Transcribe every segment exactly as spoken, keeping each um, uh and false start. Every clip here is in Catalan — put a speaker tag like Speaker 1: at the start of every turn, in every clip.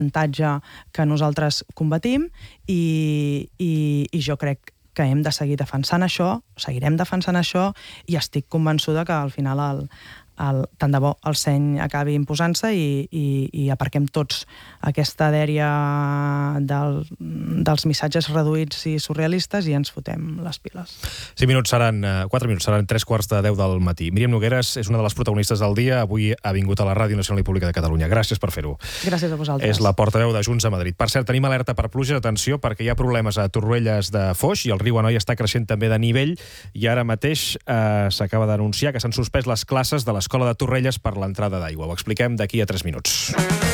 Speaker 1: avantatge que nosaltres combatim i, i, i jo crec que hem de seguir defensant això, seguirem defensant això i estic convençuda que al final el, el, tant de bo el seny acabi imposant-se i, i, i aparquem tots aquesta dèria del, dels missatges reduïts i surrealistes i ens fotem les piles.
Speaker 2: Cinc minuts seran, quatre minuts seran tres quarts de deu del matí. Míriam Nogueras és una de les protagonistes del dia. Avui ha vingut a la Ràdio Nacional i Pública de Catalunya. Gràcies per fer-ho.
Speaker 1: Gràcies a vosaltres.
Speaker 2: És la portaveu de Junts a Madrid. Per cert, tenim alerta per pluja. Atenció, perquè hi ha problemes a Torroelles de Foix i el riu Anoia està creixent també de nivell i ara mateix eh, s'acaba d'anunciar que s'han suspès les classes de l'Escola de Torrelles per l'entrada d'aigua. Ho expliquem d'aquí a tres minuts.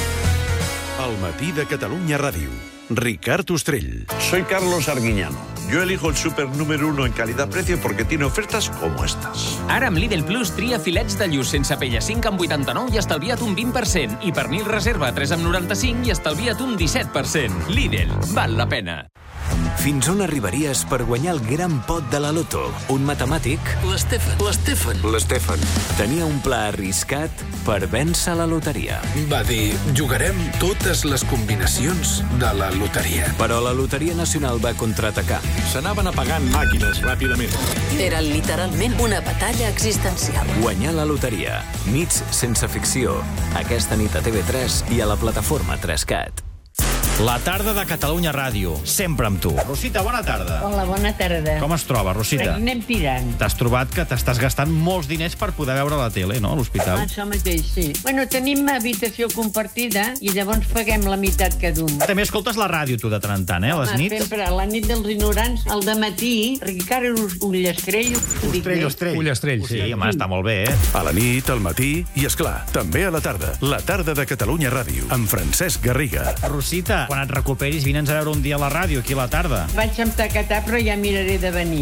Speaker 3: Al matí de Catalunya Ràdio. Ricard Ostrell.
Speaker 4: Soy Carlos Arguiñano. Yo elijo el súper número uno en calidad-precio porque tiene ofertas como estas.
Speaker 5: Ara amb Lidl Plus tria filets de lluç sense pell a cinc amb vuitanta-nou i estalvia't un vint per cent. I pernil reserva a tres amb noranta-cinc i estalvia't un disset per cent. Lidl, val la pena.
Speaker 6: Fins on arribaries per guanyar el gran pot de la loto? Un matemàtic?
Speaker 7: L'Estefan. L'Estefan.
Speaker 6: L'Estefan. Tenia un pla arriscat per vèncer la loteria.
Speaker 7: Va dir, jugarem totes les combinacions de la loteria.
Speaker 6: Però la Loteria Nacional va contraatacar.
Speaker 4: S'anaven apagant màquines ràpidament.
Speaker 8: Era literalment una batalla existencial.
Speaker 6: Guanyar la loteria. Nits sense ficció. Aquesta nit a T V tres i a la plataforma tres cat.
Speaker 9: La tarda de Catalunya Ràdio, sempre amb tu. Rosita, bona tarda.
Speaker 10: Hola, bona tarda.
Speaker 9: Com es troba, Rosita?
Speaker 10: Aquí anem tirant.
Speaker 9: T'has trobat que t'estàs gastant molts diners per poder veure la tele, no, a l'hospital?
Speaker 10: Ah, això mateix, sí. Bueno, tenim habitació compartida i llavors paguem la meitat cada un.
Speaker 9: També escoltes la ràdio, tu, de tant en tant, eh, a les
Speaker 10: Home,
Speaker 9: nits?
Speaker 10: Sempre, a la nit dels ignorants, al dematí, Ricard Ullastrell.
Speaker 9: Ullastrell, Ullastrell. Ullastrell, sí, home, està molt bé, eh?
Speaker 3: A la nit, al matí i, esclar, també a la tarda. La tarda de Catalunya Ràdio, amb Francesc Garriga.
Speaker 9: Rosita, quan et recuperis, vine'ns a veure un dia a la ràdio, aquí a la tarda.
Speaker 10: Vaig amb tacatar, però ja miraré de venir.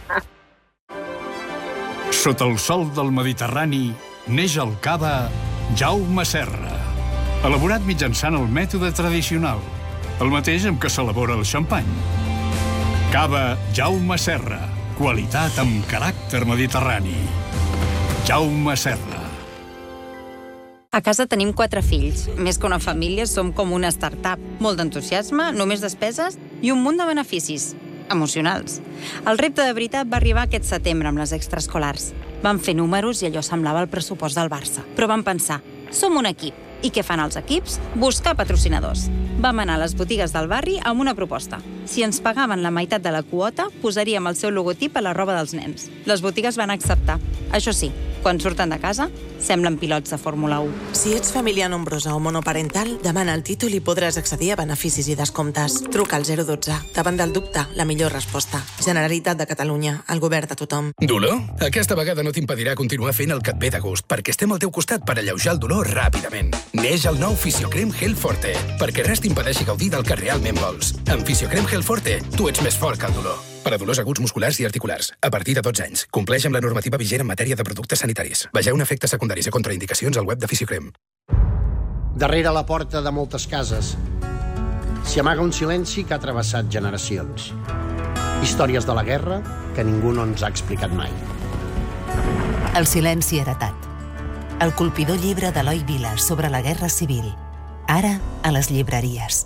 Speaker 11: Sota el sol del Mediterrani neix el cava Jaume Serra, elaborat mitjançant el mètode tradicional, el mateix amb què s'elabora el xampany. Cava Jaume Serra, qualitat amb caràcter mediterrani. Jaume Serra.
Speaker 12: A casa tenim quatre fills. Més que una família, som com una startup. Molt d'entusiasme, només despeses i un munt de beneficis emocionals. El repte de veritat va arribar aquest setembre amb les extraescolars. Vam fer números i allò semblava el pressupost del Barça. Però vam pensar, som un equip. I què fan els equips? Buscar patrocinadors. Vam anar a les botigues del barri amb una proposta. Si ens pagaven la meitat de la quota, posaríem el seu logotip a la roba dels nens. Les botigues van acceptar. Això sí, quan surten de casa, semblen pilots de Fórmula u.
Speaker 13: Si ets família nombrosa o monoparental, demana el títol i podràs accedir a beneficis i descomptes. Truca al zero dotze. Davant del dubte, la millor resposta. Generalitat de Catalunya, el govern de tothom.
Speaker 7: Dolor? Aquesta vegada no t'impedirà continuar fent el que et ve de gust, perquè estem al teu costat per alleujar el dolor ràpidament. Neix el nou Fisiocrem Gel Forte, perquè res t'impedeixi gaudir del que realment vols. Amb Fisiocrem Gel Forte, tu ets més fort que el dolor. Per a dolors aguts musculars i articulars, a partir de dotze anys. Compleix amb la normativa vigent en matèria de productes sanitaris. Vegeu efectes secundaris i contraindicacions al web de Fisiocrem.
Speaker 14: Darrere la porta de moltes cases s'hi amaga un silenci que ha travessat generacions. Històries de la guerra que ningú no ens ha explicat mai.
Speaker 15: El silenci heretat. El colpidor llibre d'Eloi Vila sobre la Guerra Civil. Ara a les llibreries.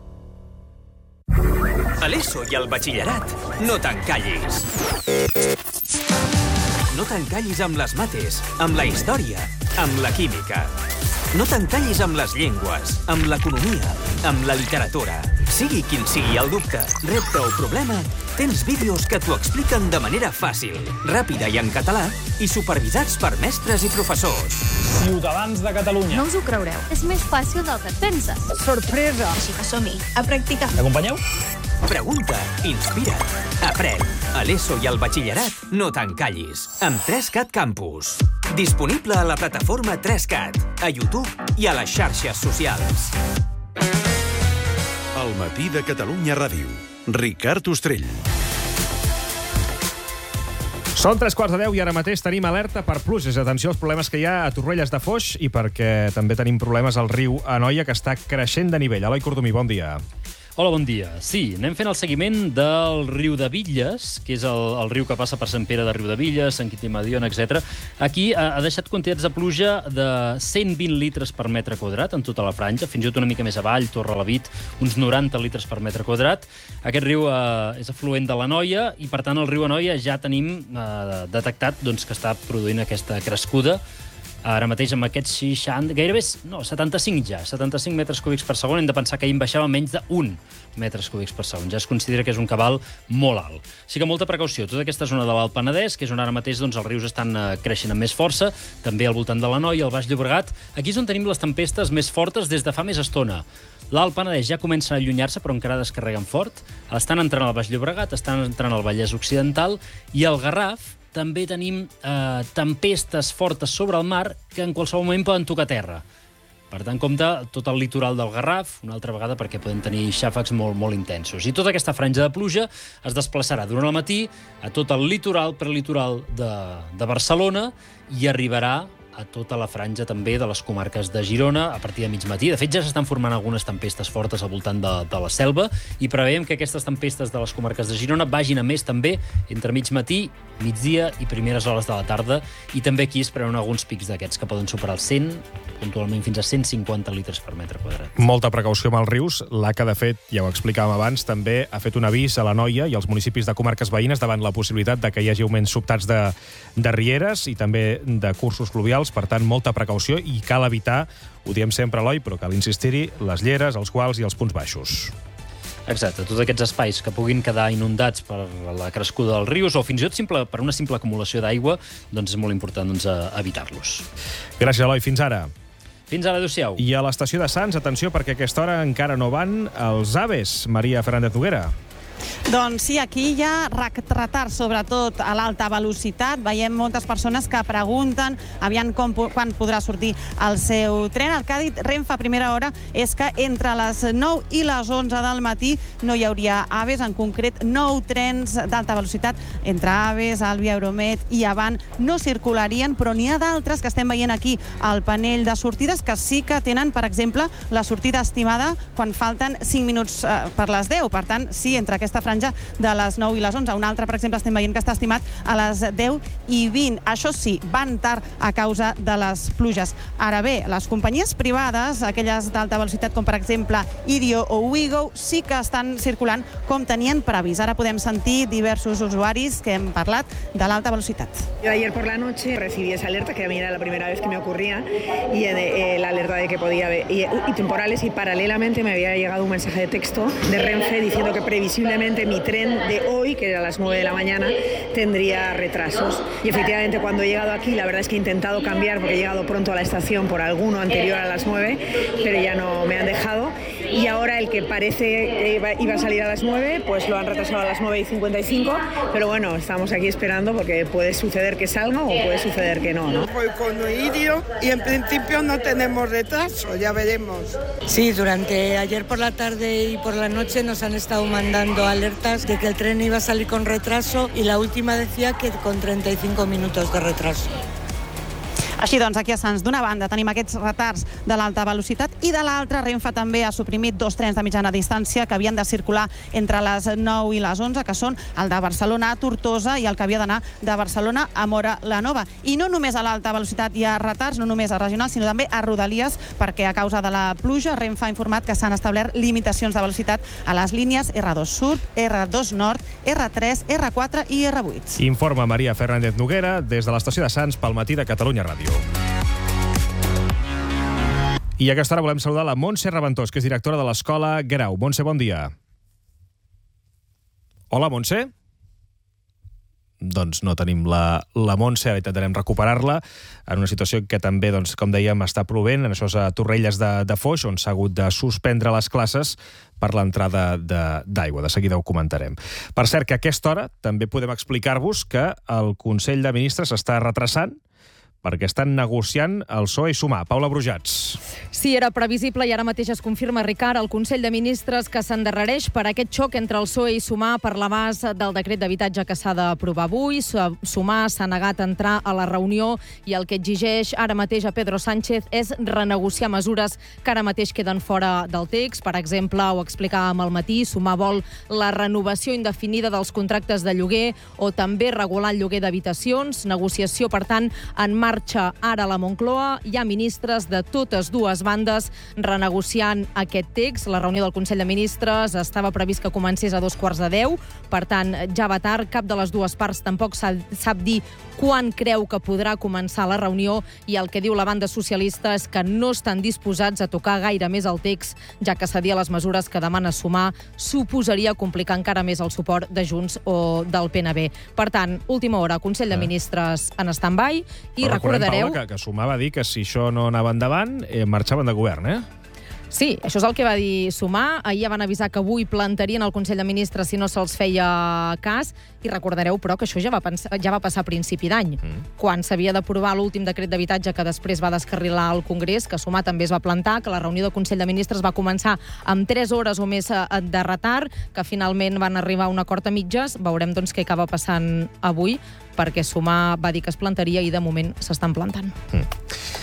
Speaker 5: A l'ESO i al batxillerat, no t'encallis. No t'encallis amb les mates, amb la història, amb la química. No t'encallis amb les llengües, amb l'economia, amb la literatura. Sigui quin sigui el dubte, repte o problema, tens vídeos que t'ho expliquen de manera fàcil, ràpida i en català, i supervisats per mestres i professors.
Speaker 16: Ciutadans de Catalunya.
Speaker 17: No us ho creureu. És més fàcil del que et penses.
Speaker 16: Sorpresa!
Speaker 17: Així que som-hi, a practicar.
Speaker 16: M'acompanyeu?
Speaker 5: Pregunta, inspira, aprèn. A l'ESO i al batxillerat, no t'encallis. Amb tres cat Campus. Disponible a la plataforma tres cat, a YouTube i a les xarxes socials.
Speaker 3: Al matí de Catalunya Ràdio. Ricard Ostrell.
Speaker 2: Són tres quarts de deu i ara mateix tenim alerta per pluges. Atenció als problemes que hi ha a Torroelles de Foix i perquè també tenim problemes al riu Anoia, que està creixent de nivell. Eloi Cordomí, bon dia.
Speaker 18: Hola, bon dia. Sí, anem fent el seguiment del riu de Bitlles, que és el, el riu que passa per Sant Pere de Riudebitlles, Sant Quintí Mediona, etcètera. Aquí ha, ha deixat quantitats de pluja de cent vint litres per metre quadrat en tota la franja, fins i tot una mica més avall, Torrelavit, uns noranta litres per metre quadrat. Aquest riu eh, és afluent de l'Anoia i, per tant, el riu Anoia ja tenim eh, detectat doncs, que està produint aquesta crescuda. Ara mateix amb aquests seixanta, gairebé, no, setanta-cinc ja, setanta-cinc metres cúbics per segon. Hem de pensar que ahir en baixava menys d'un metres cúbics per segon. Ja es considera que és un cabal molt alt. Així que molta precaució. Tota aquesta zona de l'Alt Penedès, que és on ara mateix doncs, els rius estan eh, creixent amb més força, també al voltant de l'Anoia, al Baix Llobregat. Aquí és on tenim les tempestes més fortes des de fa més estona. L'Alt Penedès ja comença a allunyar-se, però encara descarreguen fort. Estan entrant al Baix Llobregat, estan entrant al Vallès Occidental i al Garraf també tenim eh, tempestes fortes sobre el mar que en qualsevol moment poden tocar terra. Per tant, compte tot el litoral del Garraf, una altra vegada perquè poden tenir xàfecs molt, molt intensos. I tota aquesta franja de pluja es desplaçarà durant el matí a tot el litoral, prelitoral de, de Barcelona i arribarà a tota la franja també de les comarques de Girona a partir de mig matí. De fet, ja s'estan formant algunes tempestes fortes al voltant de, de la selva i preveiem que aquestes tempestes de les comarques de Girona vagin a més també entre mig matí, migdia i primeres hores de la tarda, i també aquí es preveuen alguns pics d'aquests que poden superar els cent, puntualment fins a cent cinquanta litres per metre quadrat.
Speaker 2: Molta precaució amb els rius. L'A C A, de fet, ja ho explicàvem abans, també ha fet un avís a l'Anoia i als municipis de comarques veïnes davant la possibilitat de que hi hagi augments sobtats de, de rieres i també de cursos fluvials. Per tant, molta precaució i cal evitar, ho diem sempre, Eloi, però cal insistir-hi, les lleres, els guals i els punts baixos.
Speaker 18: Exacte, tots aquests espais que puguin quedar inundats per la crescuda dels rius o fins i tot simple, per una simple acumulació d'aigua, doncs és molt important doncs, evitar-los.
Speaker 2: Gràcies, Eloi. Fins ara.
Speaker 18: Fins ara, adéu-siau.
Speaker 2: I a l'estació de Sants, atenció, perquè a aquesta hora encara no van els AVEs. Maria Fernández Noguera.
Speaker 19: Doncs sí, aquí hi ha retards, sobretot a l'alta velocitat. Veiem moltes persones que pregunten aviam com, quan podrà sortir el seu tren. El que ha dit Renfe a primera hora és que entre les nou i les onze del matí no hi hauria AVEs, en concret nou trens d'alta velocitat entre AVEs, Àlvia, Euromed i Avant no circularien, però n'hi ha d'altres que estem veient aquí al panell de sortides que sí que tenen, per exemple, la sortida estimada quan falten cinc minuts eh, per les deu. Per tant, sí, entre aquesta franja de les nou i les onze. Un altre, per exemple, estem veient que està estimat a les deu i vint. Això sí, van tard a causa de les pluges. Ara bé, les companyies privades, aquelles d'alta velocitat com per exemple Irio o Ouigo, sí que estan circulant com tenien previst. Ara podem sentir diversos usuaris que hem parlat de l'alta velocitat.
Speaker 20: Yo ayer por la noche recibí esa alerta, que a mí era la primera vez que me ocurría, y eh, la alerta de que podía haber y, y temporales, y paralelamente me había llegado un mensaje de texto de Renfe diciendo que previsiblemente mi tren de hoy, que era a las nueve de la mañana, tendría retrasos. Y efectivamente cuando he llegado aquí, la verdad es que he intentado cambiar porque he llegado pronto a la estación por alguno anterior a las nueve, pero ya no me han dejado. Y ahora el que parece que iba, iba a salir a las nueve, pues lo han retrasado a las nueve y cincuenta y cinco, pero bueno, estamos aquí esperando porque puede suceder que salga o puede suceder que no, ¿no?
Speaker 21: Voy con Irio y en principio no tenemos retraso, ya veremos.
Speaker 22: Sí, durante ayer por la tarde y por la noche nos han estado mandando alertas de que el tren iba a salir con retraso y la última decía que con treinta y cinco minutos de retraso.
Speaker 19: Així doncs, aquí a Sants, d'una banda, tenim aquests retards de l'alta velocitat i de l'altra, Renfe també ha suprimit dos trens de mitjana distància que havien de circular entre les nou i les onze, que són el de Barcelona a Tortosa i el que havia d'anar de Barcelona a Móra la Nova. I no només a l'alta velocitat hi ha retards, no només a regionals, sinó també a Rodalies, perquè a causa de la pluja, Renfe ha informat que s'han establert limitacions de velocitat a les línies erre dos Sud, erre dos Nord, erre tres, erre quatre i erre vuit.
Speaker 2: Informa Maria Fernández Noguera des de l'estació de Sants pel matí de Catalunya Ràdio. I a aquesta hora volem saludar la Montse Raventós, que és directora de l'Escola Guerau. Montse, bon dia. Hola, Montse. Doncs no tenim la, la Montse, ara intentarem recuperar-la en una situació que també, doncs, com dèiem, està plovent, en això és a Torrelles de, de Foix, on s'ha hagut de suspendre les classes per l'entrada d'aigua. De, de seguida ho comentarem. Per cert, que a aquesta hora també podem explicar-vos que el Consell de Ministres està retrasant perquè estan negociant el P S O E i Sumar. Paula Brujats.
Speaker 1: Sí, era previsible i ara mateix es confirma, Ricard, el Consell de Ministres que s'endarrereix per aquest xoc entre el P S O E i Sumar per l'abast del decret d'habitatge que s'ha d'aprovar avui. Sumar s'ha negat a entrar a la reunió i el que exigeix ara mateix a Pedro Sánchez és renegociar mesures que ara mateix queden fora del text. Per exemple, ho explicàvem al matí, Sumar vol la renovació indefinida dels contractes de lloguer o també regular el lloguer d'habitacions. Negociació, per tant, en marxa ara a la Moncloa. Hi ha ministres de totes dues bandes renegociant aquest text. La reunió del Consell de Ministres estava previst que comencés a dos quarts de deu, per tant, ja va tard. Cap de les dues parts tampoc sap dir quan creu que podrà començar la reunió i el que diu la banda socialista és que no estan disposats a tocar gaire més el text, ja que cedir a les mesures que demana Sumar suposaria complicar encara més el suport de Junts o del P N B. Per tant, última hora, Consell de Ministres en stand-by i
Speaker 2: Però
Speaker 1: recordareu...
Speaker 2: Paula, que, que Sumar va dir que si això no anava endavant, eh, marxaven de govern, eh?
Speaker 1: Sí, això és el que va dir Sumar. Ahir ja van avisar que avui plantarien el Consell de Ministres si no se'ls feia cas. I recordareu, però, que això ja va, pensar, ja va passar a principi d'any, mm. quan s'havia d'aprovar l'últim decret d'habitatge que després va descarrilar al Congrés, que Sumar també es va plantar, que la reunió del Consell de Ministres va començar amb tres hores o més de retard, que finalment van arribar a un acord a mitges. Veurem, doncs, què acaba passant avui, perquè Sumar va dir que es plantaria i, de moment, s'estan plantant.
Speaker 2: Mm.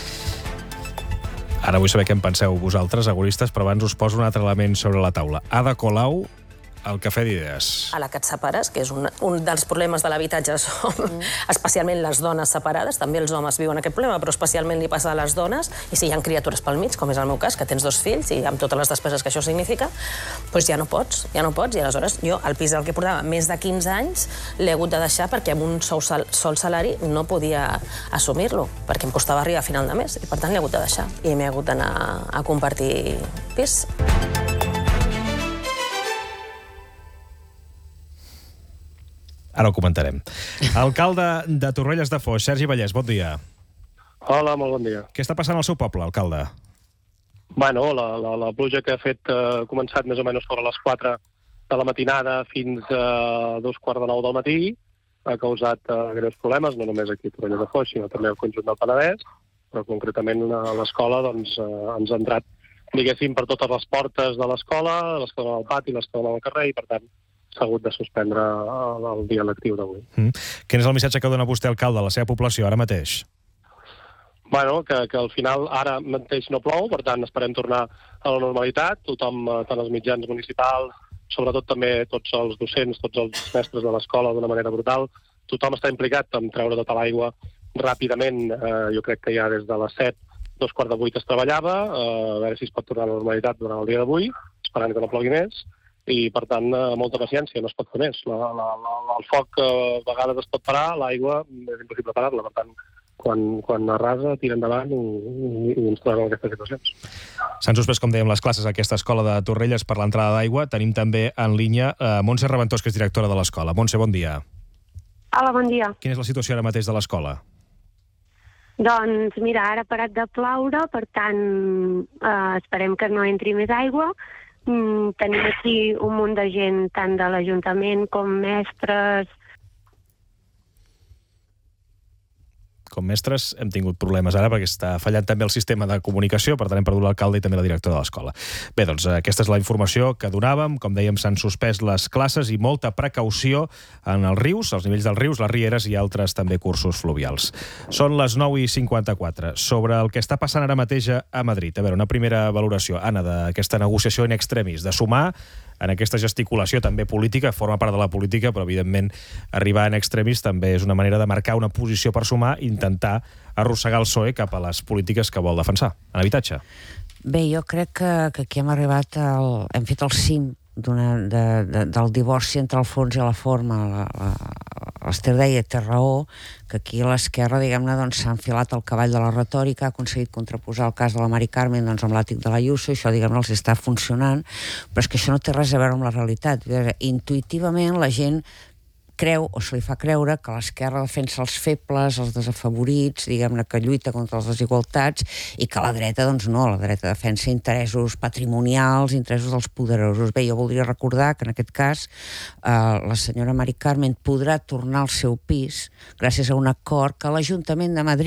Speaker 2: Ara vull saber què en penseu vosaltres, agoristes, però abans us poso un altre element sobre la taula. Ada Colau, el cafè d'idees.
Speaker 8: A la que et separes, que és un, un dels problemes de l'habitatge, són mm. especialment les dones separades, també els homes viuen aquest problema, però especialment li passa a les dones, i si hi ha criatures pel mig, com és el meu cas, que tens dos fills, i amb totes les despeses que això significa, doncs ja no pots, ja no pots, i aleshores jo, el pis del que portava més de quinze anys, l'he hagut de deixar perquè amb un sou sal, sol salari no podia assumir-lo, perquè em costava arribar a final de mes, i per tant l'he hagut de deixar, i m'he hagut d'anar a compartir pis.
Speaker 2: Ara ho comentarem. Alcalde de Torrelles de Foix, Sergi Vallès, bon dia.
Speaker 4: Hola, molt bon dia.
Speaker 2: Què està passant al seu poble, alcalde?
Speaker 4: Bueno, la, la, la pluja que ha fet eh, ha començat més o menys fora les quatre de la matinada fins a dos quarts de nou del matí. Ha causat eh, greus problemes, no només aquí a Torrelles de Foix, sinó també al conjunt del Penedès, però concretament a l'escola doncs, eh, ens ha entrat, diguéssim, per totes les portes de l'escola, l'escola del pati, l'escola del carrer, i per tant s'ha hagut de suspendre el, el dia lectiu d'avui.
Speaker 2: Mm. Quin és el missatge que dona vostè, alcalde, a la seva població ara mateix?
Speaker 4: Bueno, que, que al final ara mateix no plou, per tant esperem tornar a la normalitat, tothom, tant els mitjans municipals, sobretot també tots els docents, tots els mestres de l'escola d'una manera brutal, tothom està implicat en treure tota l'aigua ràpidament, eh, jo crec que ja des de les set, dos quarts de vuit es treballava, eh, a veure si es pot tornar a la normalitat durant el dia d'avui, esperant que no plogui més, i, per tant, molta paciència, no es pot fer més. La, la, la, el foc a vegades es pot parar, l'aigua és impossible parar-la, per tant, quan, quan arrasa, tira endavant i, i, i ens trobem en aquestes situacions.
Speaker 2: S'han suspès, com dèiem, les classes a aquesta escola de Torrelles per l'entrada d'aigua. Tenim també en línia eh, Montse Reventós, que és directora de l'escola. Montse, bon dia.
Speaker 23: Hola, bon dia.
Speaker 2: Quina és la situació ara mateix de l'escola?
Speaker 23: Doncs, mira, ara ha parat de ploure, per tant, eh, esperem que no entri més aigua. Mm, tenim aquí un munt de gent, tant de l'Ajuntament com mestres.
Speaker 2: Com mestres hem tingut problemes ara perquè està fallant també el sistema de comunicació, per tant hem perdut l'alcalde i també la directora de l'escola. Bé, doncs aquesta és la informació que donàvem. Com dèiem, s'han suspès les classes i molta precaució en els rius, els nivells dels rius, les rieres i altres també cursos fluvials. Són les nou i cinquanta-quatre. Sobre el que està passant ara mateix a Madrid, a veure, una primera valoració, Anna, d'aquesta negociació in extremis, de sumar en aquesta gesticulació també política, forma part de la política, però evidentment arribar en extremis també és una manera de marcar una posició per sumar i intentar arrossegar el P S O E cap a les polítiques que vol defensar en habitatge.
Speaker 24: Bé, jo crec que, que aquí hem arribat, al, hem fet el cim de, de, del divorci entre el fons i la forma. La, la, L'Ester deia, té raó, que aquí a l'esquerra, diguem-ne, doncs, s'ha enfilat el cavall de la retòrica, ha aconseguit contraposar el cas de la Mari Carmen doncs, amb l'àtic de l'Ayuso, i això, diguem-ne, els està funcionant, però és que això no té res a veure amb la realitat. Intuïtivament la gent creu, o se li fa creure, que l'esquerra defensa els febles, els desafavorits, diguem-ne, que lluita contra les desigualtats, i que la dreta, doncs no, la dreta defensa interessos patrimonials, interessos dels poderosos. Bé, jo voldria recordar que en aquest cas eh, la senyora Mari Carmen podrà tornar al seu pis gràcies a un acord que l'Ajuntament de Madrid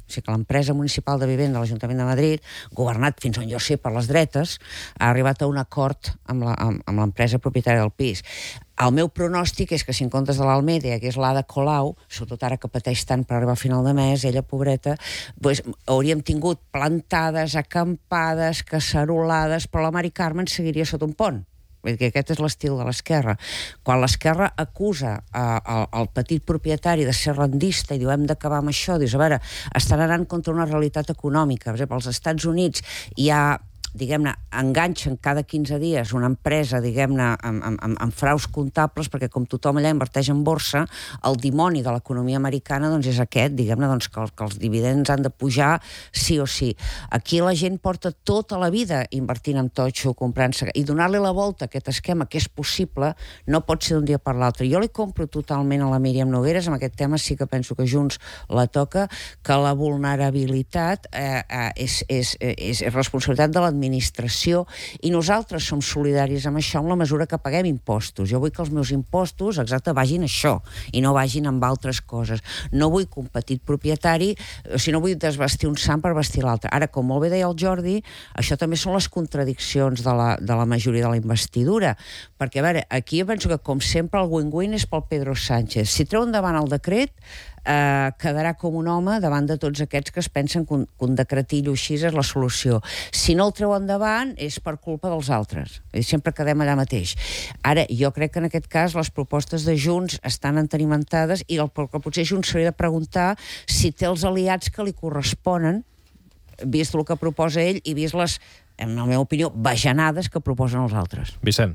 Speaker 24: o sigui que l'empresa municipal de vivenda de l'Ajuntament de Madrid, governat fins on jo sé per les dretes, ha arribat a un acord amb la, amb, amb l'empresa propietària del pis. El meu pronòstic és que si en comptes de l'Almeda hi hagués l'Ada Colau, sobretot ara que pateix tant per arribar a final de mes, ella, pobreta, doncs, hauríem tingut plantades, acampades, cacerolades, però la Mari Carmen seguiria sota un pont. Perquè aquest és l'estil de l'esquerra. Quan l'esquerra acusa eh, el petit propietari de ser rendista i diu hem d'acabar amb això, dius, a veure, estan anant contra una realitat econòmica. Per exemple, als Estats Units hi ha, diguem-ne, enganxen cada quinze dies una empresa, diguem-ne, amb, amb, amb fraus comptables, perquè com tothom allà inverteix en borsa, el dimoni de l'economia americana doncs, és aquest, diguem-ne, doncs, que, que els dividends han de pujar sí o sí. Aquí la gent porta tota la vida invertint en totxo, comprant-se, i donar-li la volta a aquest esquema que és possible no pot ser d'un dia per l'altre. Jo li compro totalment a la Míriam Nogueras, amb aquest tema sí que penso que Junts la toca, que la vulnerabilitat eh, eh, és, és, és, és responsabilitat de l'administració i nosaltres som solidaris amb això en la mesura que paguem impostos. Jo vull que els meus impostos, exacte, vagin a això i no vagin amb altres coses. No vull que un petit propietari, o sigui, no vull desvestir un sant per vestir l'altre. Ara, com molt bé deia el Jordi, això també són les contradiccions de la, de la majoria de la investidura, perquè, a veure, aquí jo penso que, com sempre, el win-win és pel Pedro Sánchez. Si treu endavant el decret, eh, quedarà com un home davant de tots aquests que es pensen que un, que un decretillo així és la solució. Si no el treu endavant és per culpa dels altres. I sempre quedem allà mateix. Ara, jo crec que en aquest cas les propostes de Junts estan entenimentades i el que potser Junts s'hauria de preguntar si té els aliats que li corresponen, vist el que proposa ell i vist les, en la meva opinió, bajanades que proposen els altres.
Speaker 2: Vicent.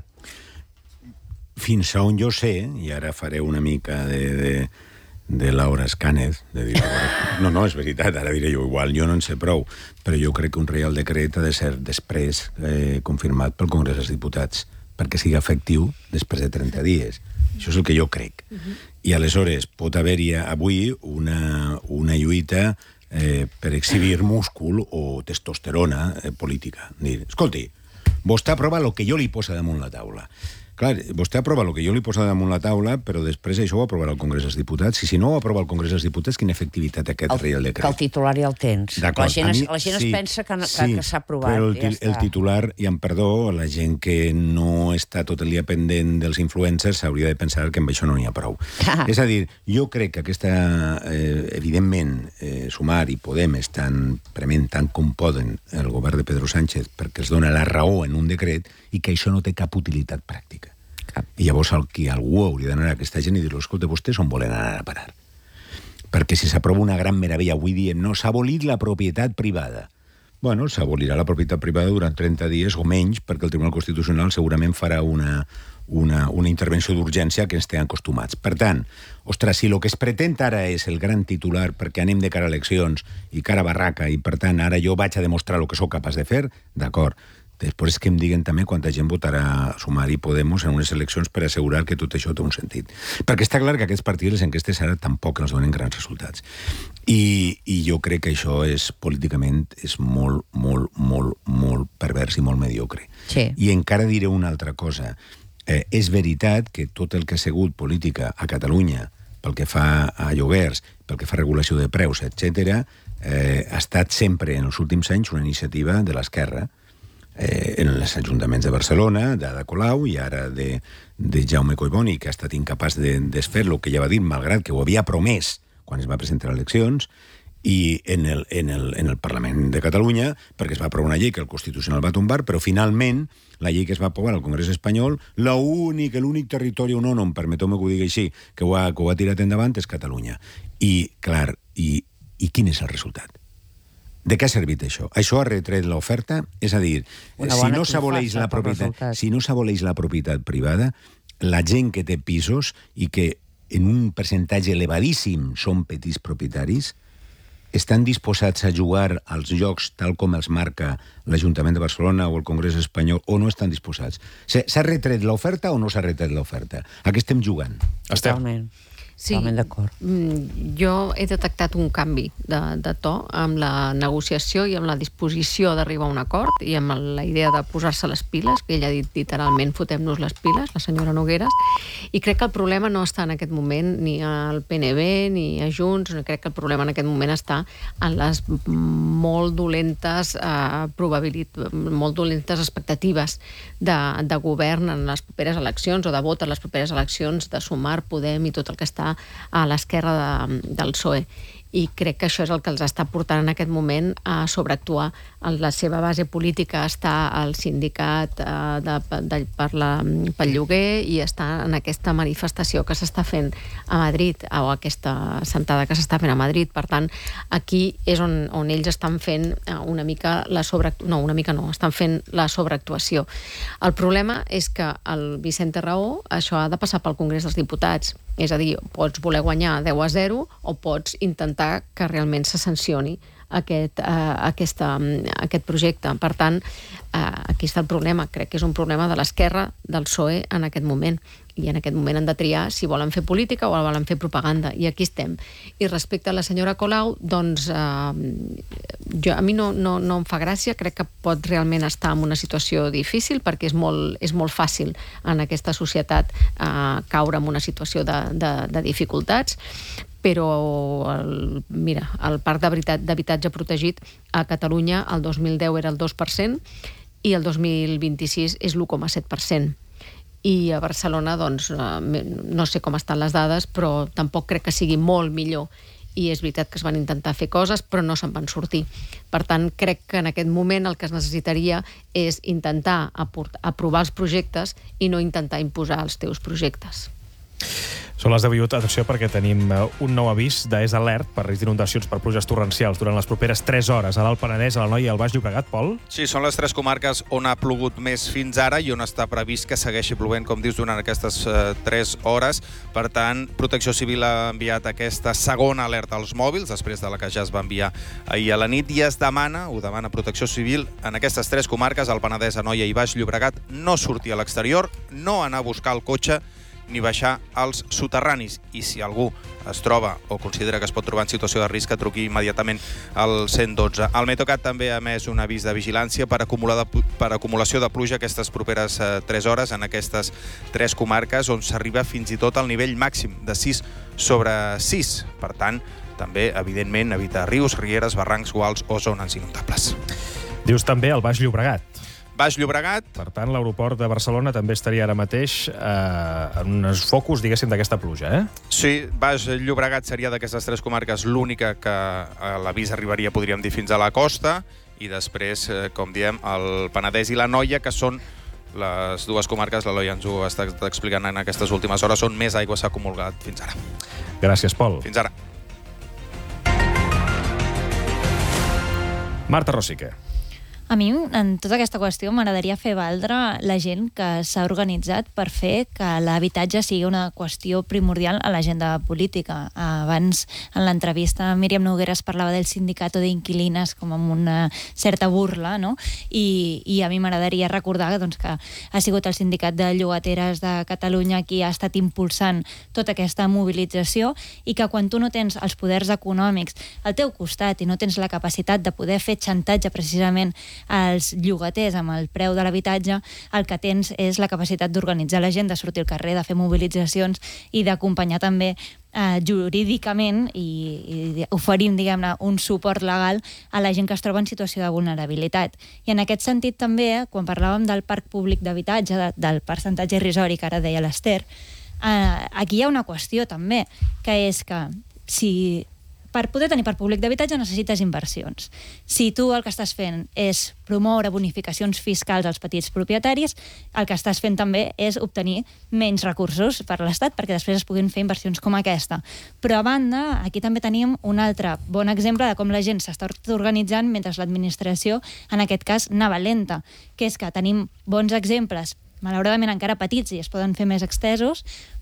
Speaker 6: Fins a on jo sé, i ara faré una mica de... de... de Laura Escànez, de dir, no, no, és veritat, ara diré jo igual, jo no en sé prou, però jo crec que un Reial Decret ha de ser després eh, confirmat pel Congrés dels Diputats, perquè sigui efectiu després de trenta dies. Això és el que jo crec. Uh-huh. I aleshores pot haver-hi avui una, una lluita eh, per exhibir múscul o testosterona eh, política. Dir, escolti, vostè aprova el que jo li posa damunt la taula. Clar, vostè aprova el que jo li posa damunt la taula, però després això ho aprovarà el Congrés dels Diputats. I si no ho aprova el Congrés dels Diputats, quina efectivitat aquest el, Reial Decret?
Speaker 24: Que el titular ja el tens. La gent, es, mi, la gent sí, es pensa que, sí, que, que s'ha aprovat.
Speaker 6: Però el,
Speaker 24: ja
Speaker 6: el titular, i em perdó, la gent que no està tot el dia pendent dels influencers s'hauria de pensar que amb això no n'hi ha prou. És a dir, jo crec que aquesta, eh, evidentment, eh, Sumar i Podem estan prement tant com poden el govern de Pedro Sánchez perquè els dona la raó en un decret i que això no té cap utilitat pràctica. I llavors aquí algú hauria d'anar a aquesta gent i dir-los, escolta, vostès on volen anar a parar? Perquè si s'aprova una gran meravella, avui diem, no, s'ha abolit la propietat privada. Bueno, s'abolirà la propietat privada durant trenta dies o menys, perquè el Tribunal Constitucional segurament farà una, una, una intervenció d'urgència que ens té acostumats. Per tant, ostres, si el que es pretén ara és el gran titular perquè anem de cara a eleccions i cara a barraca i per tant ara jo vaig a demostrar el que sóc capaç de fer, d'acord. Després que em diguen també quanta gent votarà Sumar i Podemos en unes eleccions per assegurar que tot això té un sentit. Perquè està clar que aquests partits, les enquestes ara tampoc ens donen grans resultats. I, i jo crec que això és políticament és molt, molt, molt, molt pervers i molt mediocre.
Speaker 24: Sí.
Speaker 6: I encara diré una altra cosa. Eh, és veritat que tot el que ha sigut política a Catalunya, pel que fa a lloguers, pel que fa a regulació de preus, etcètera, eh, ha estat sempre en els últims anys una iniciativa de l'esquerra, Eh, en els ajuntaments de Barcelona, d'Ada Colau, i ara de, de Jaume Collboni, que ha estat incapaç de desfer-lo, que ja va dir, malgrat que ho havia promès quan es va presentar a eleccions, i en el, en el, en el Parlament de Catalunya, perquè es va aprovar una llei que el Constitucional va tombar, però finalment la llei que es va aprovar al Congrés espanyol, l'únic, l'únic territori on, on permeteu-me que ho digui així, que ho, ha, que ho ha tirat endavant és Catalunya. I, clar, i, i quin és el resultat? De què ha servit això? Això ha retret l'oferta? És a dir, si no s'aboleix la propietat, si no s'aboleix la propietat privada, la gent que té pisos i que en un percentatge elevadíssim són petits propietaris, estan disposats a jugar als jocs tal com els marca l'Ajuntament de Barcelona o el Congrés espanyol, o no estan disposats? S'ha retret l'oferta o no s'ha retret l'oferta? A què estem jugant?
Speaker 2: Esther.
Speaker 24: totalment d'acord.
Speaker 9: Jo he detectat un canvi de, de to amb la negociació i amb la disposició d'arribar a un acord i amb la idea de posar-se les piles, que ella ha dit literalment fotem-nos les piles, la senyora Nogueras, i crec que el problema no està en aquest moment ni al P N B ni a Junts, crec que el problema en aquest moment està en les molt dolentes eh, probabilitats, molt dolentes expectatives de, de govern en les properes eleccions o de vot en les properes eleccions de Sumar, Podem i tot el que està a l'esquerra de, del P S O E. I crec que això és el que els està portant en aquest moment a sobreactuar. La seva base política està al sindicat eh, de, de, per la, pel lloguer i està en aquesta manifestació que s'està fent a Madrid, o aquesta sentada que s'està fent a Madrid. Per tant, aquí és on, on ells estan fent una mica la sobreactuació. No, una mica no, estan fent la sobreactuació. El problema és que el Vicente Raó, això ha de passar pel Congrés dels Diputats. És a dir, pots voler guanyar deu a zero o pots intentar que realment se sancioni aquest, uh, aquesta, aquest projecte. Per tant, uh, aquí està el problema. Crec que és un problema de l'esquerra del P S O E en aquest moment. I en aquest moment han de triar si volen fer política o volen fer propaganda. I aquí estem. I respecte a la senyora Colau, doncs uh, jo, a mi no, no, no em fa gràcia. Crec que pot realment estar en una situació difícil perquè és molt, és molt fàcil en aquesta societat uh, caure en una situació de, de, de dificultats. Però el, mira, el parc d'habitatge protegit a Catalunya el dos mil deu era el dos per cent i el dos mil vint-i-sis és l'u coma set per cent. I a Barcelona, doncs, no sé com estan les dades, però tampoc crec que sigui molt millor. I és veritat que es van intentar fer coses, però no se'n van sortir. Per tant, crec que en aquest moment el que es necessitaria és intentar aprovar els projectes i no intentar imposar els teus projectes.
Speaker 2: Són les deu i u, atenció, perquè tenim un nou avís d'Es Alert per risc d'inundacions per pluges torrencials durant les properes tres hores a l'Alt Penedès, a l'Anoia i al Baix Llobregat, Pol?
Speaker 10: Sí, són les tres comarques on ha plogut més fins ara i on està previst que segueixi plovent, com dius, durant aquestes uh, tres hores. Per tant, Protecció Civil ha enviat aquesta segona alerta als mòbils, després de la que ja es va enviar ahir a la nit, i es demana, ho demana Protecció Civil, en aquestes tres comarques, al Penedès, Anoia i Baix Llobregat, no sortir a l'exterior, no anar a buscar el cotxe, ni baixar als soterranis. I si algú es troba o considera que es pot trobar en situació de risc, que truqui immediatament al cent dotze. El Meteocat també ha emès un avís de vigilància per, acumular de, per acumulació de pluja aquestes properes eh, tres hores en aquestes tres comarques, on s'arriba fins i tot al nivell màxim de sis sobre sis. Per tant, també, evidentment, evitar rius, rieres, barrancs, guals o zones inundables.
Speaker 2: Dius també al Baix Llobregat.
Speaker 10: Baix Llobregat.
Speaker 2: Per tant, l'aeroport de Barcelona també estaria ara mateix eh, en uns focus, diguéssim, d'aquesta pluja, eh?
Speaker 10: Sí, Baix Llobregat seria d'aquestes tres comarques l'única que eh, l'avís arribaria, podríem dir, fins a la costa, i després, eh, com diem, el Penedès i l'Anoia, que són les dues comarques, l'Eloi ens ho està explicant en aquestes últimes hores, on més aigua s'ha acumulat fins ara.
Speaker 2: Gràcies, Pol.
Speaker 10: Fins ara.
Speaker 2: Marta Rosique.
Speaker 11: A mi, en tota aquesta qüestió, m'agradaria fer valdre la gent que s'ha organitzat per fer que l'habitatge sigui una qüestió primordial a l'agenda política. Abans, en l'entrevista, Míriam Nogueras parlava del sindicato d'inquilines com amb una certa burla, no? I, i a mi m'agradaria recordar doncs, que ha sigut el sindicat de llogateres de Catalunya qui ha estat impulsant tota aquesta mobilització i que quan tu no tens els poders econòmics al teu costat i no tens la capacitat de poder fer xantatge precisament als llogaters amb el preu de l'habitatge, el que tens és la capacitat d'organitzar la gent, de sortir al carrer, de fer mobilitzacions i d'acompanyar també eh, jurídicament i, i oferint, diguem-ne, un suport legal a la gent que es troba en situació de vulnerabilitat. I en aquest sentit també, eh, quan parlàvem del parc públic d'habitatge, de, del percentatge irrisori que ara deia l'Ester, eh, aquí hi ha una qüestió també, que és que si per poder tenir parc públic d'habitatge necessites inversions. Si tu el que estàs fent és promoure bonificacions fiscals als petits propietaris, el que estàs fent també és obtenir menys recursos per l'Estat perquè després es puguin fer inversions com aquesta. Però a banda, aquí també tenim un altre bon exemple de com la gent s'està organitzant mentre l'administració, en aquest cas, anava lenta, que és que tenim bons exemples malauradament encara petits i es poden fer més extesos,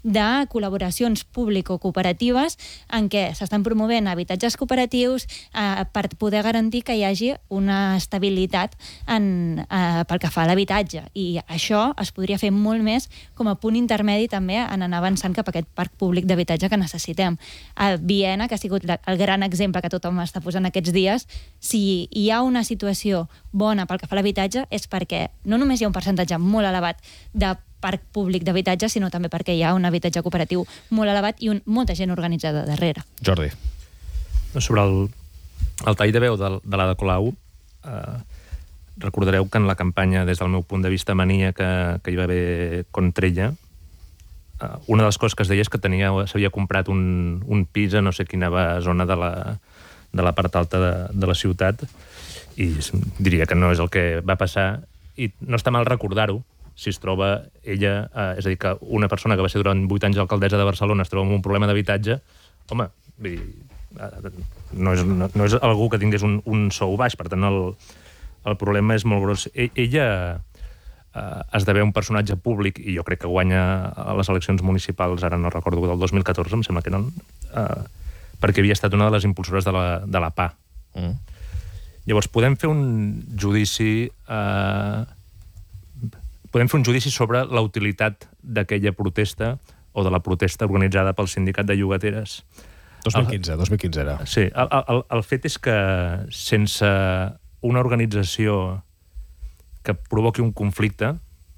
Speaker 11: de col·laboracions público-cooperatives en què s'estan promovent habitatges cooperatius eh, per poder garantir que hi hagi una estabilitat en, eh, pel que fa a l'habitatge. I això es podria fer molt més com a punt intermedi també en anar avançant cap a aquest parc públic d'habitatge que necessitem. A Viena, que ha sigut el gran exemple que tothom està posant aquests dies, si hi ha una situació bona pel que fa a l'habitatge és perquè no només hi ha un percentatge molt elevat de parc públic d'habitatge, sinó també perquè hi ha un habitatge cooperatiu molt elevat i un, molta gent organitzada darrere.
Speaker 2: Jordi.
Speaker 7: Sobre el, el tall de veu de, de l'Ada Colau, eh, recordareu que en la campanya, des del meu punt de vista mania que, que hi va haver contra ella, eh, una de les coses que es deia és que tenia, s'havia comprat un, un pis a no sé quina zona de la, de la part alta de, de la ciutat, i diria que no és el que va passar, i no està mal recordar-ho, si es troba ella, eh, és a dir, que una persona que va ser durant vuit anys alcaldessa de Barcelona es troba amb un problema d'habitatge, home, vull dir, eh, no, és, no, no és algú que tingués un, un sou baix, per tant el, el problema és molt gros. E, ella eh, esdevé un personatge públic, i jo crec que guanya a les eleccions municipals, ara no recordo, del dos mil catorze, em sembla que eren, eh, perquè havia estat una de les impulsores de la, de la P A. Mm. Llavors, podem fer un judici... Eh, podem fer un judici sobre la utilitat d'aquella protesta o de la protesta organitzada pel sindicat de llogateres.
Speaker 2: dos mil quinze, dos mil quinze era.
Speaker 7: Sí, el, el, el fet és que sense una organització que provoqui un conflicte,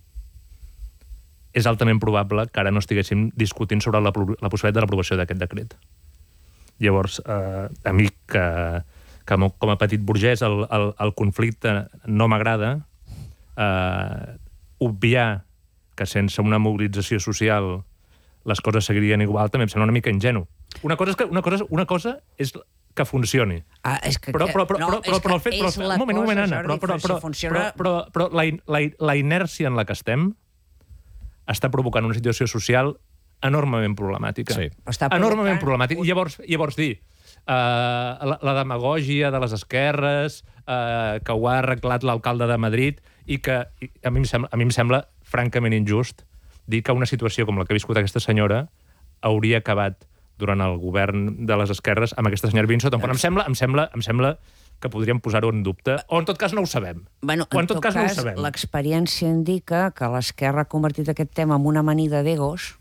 Speaker 7: és altament probable que ara no estiguéssim discutint sobre la, la possibilitat de l'aprovació d'aquest decret. Llavors, eh, a mi, que, que com a petit burgès el, el, el conflicte no m'agrada, eh, obviar que sense una mobilització social les coses seguirien igual també em sembla una mica ingenu. Una cosa és, que, una cosa, una cosa és que funcioni.
Speaker 24: Ah, és que,
Speaker 7: però, però, però,
Speaker 24: no,
Speaker 7: però, però, però el fet... Però, un moment, un moment, Anna. Però, però, però,
Speaker 24: funciona...
Speaker 7: però, però, però la, la, la inèrcia en la que estem està provocant una situació social enormement problemàtica.
Speaker 2: Sí.
Speaker 7: Enormement problemàtica. I llavors, llavors dir uh, la, la demagògia de les esquerres, uh, que ho ha arreglat l'alcalde de Madrid, i que i a, mi em sembla, a mi em sembla francament injust dir que una situació com la que ha viscut aquesta senyora hauria acabat durant el govern de les esquerres amb aquesta senyora vivint sota. Em sembla, em sembla, em sembla que podríem posar-ho en dubte, o en tot cas no ho sabem.
Speaker 24: Bueno,
Speaker 7: o en,
Speaker 24: en tot,
Speaker 7: tot cas,
Speaker 24: cas,
Speaker 7: no ho sabem.
Speaker 24: L'experiència indica que l'esquerra ha convertit aquest tema en una amanida d'egos,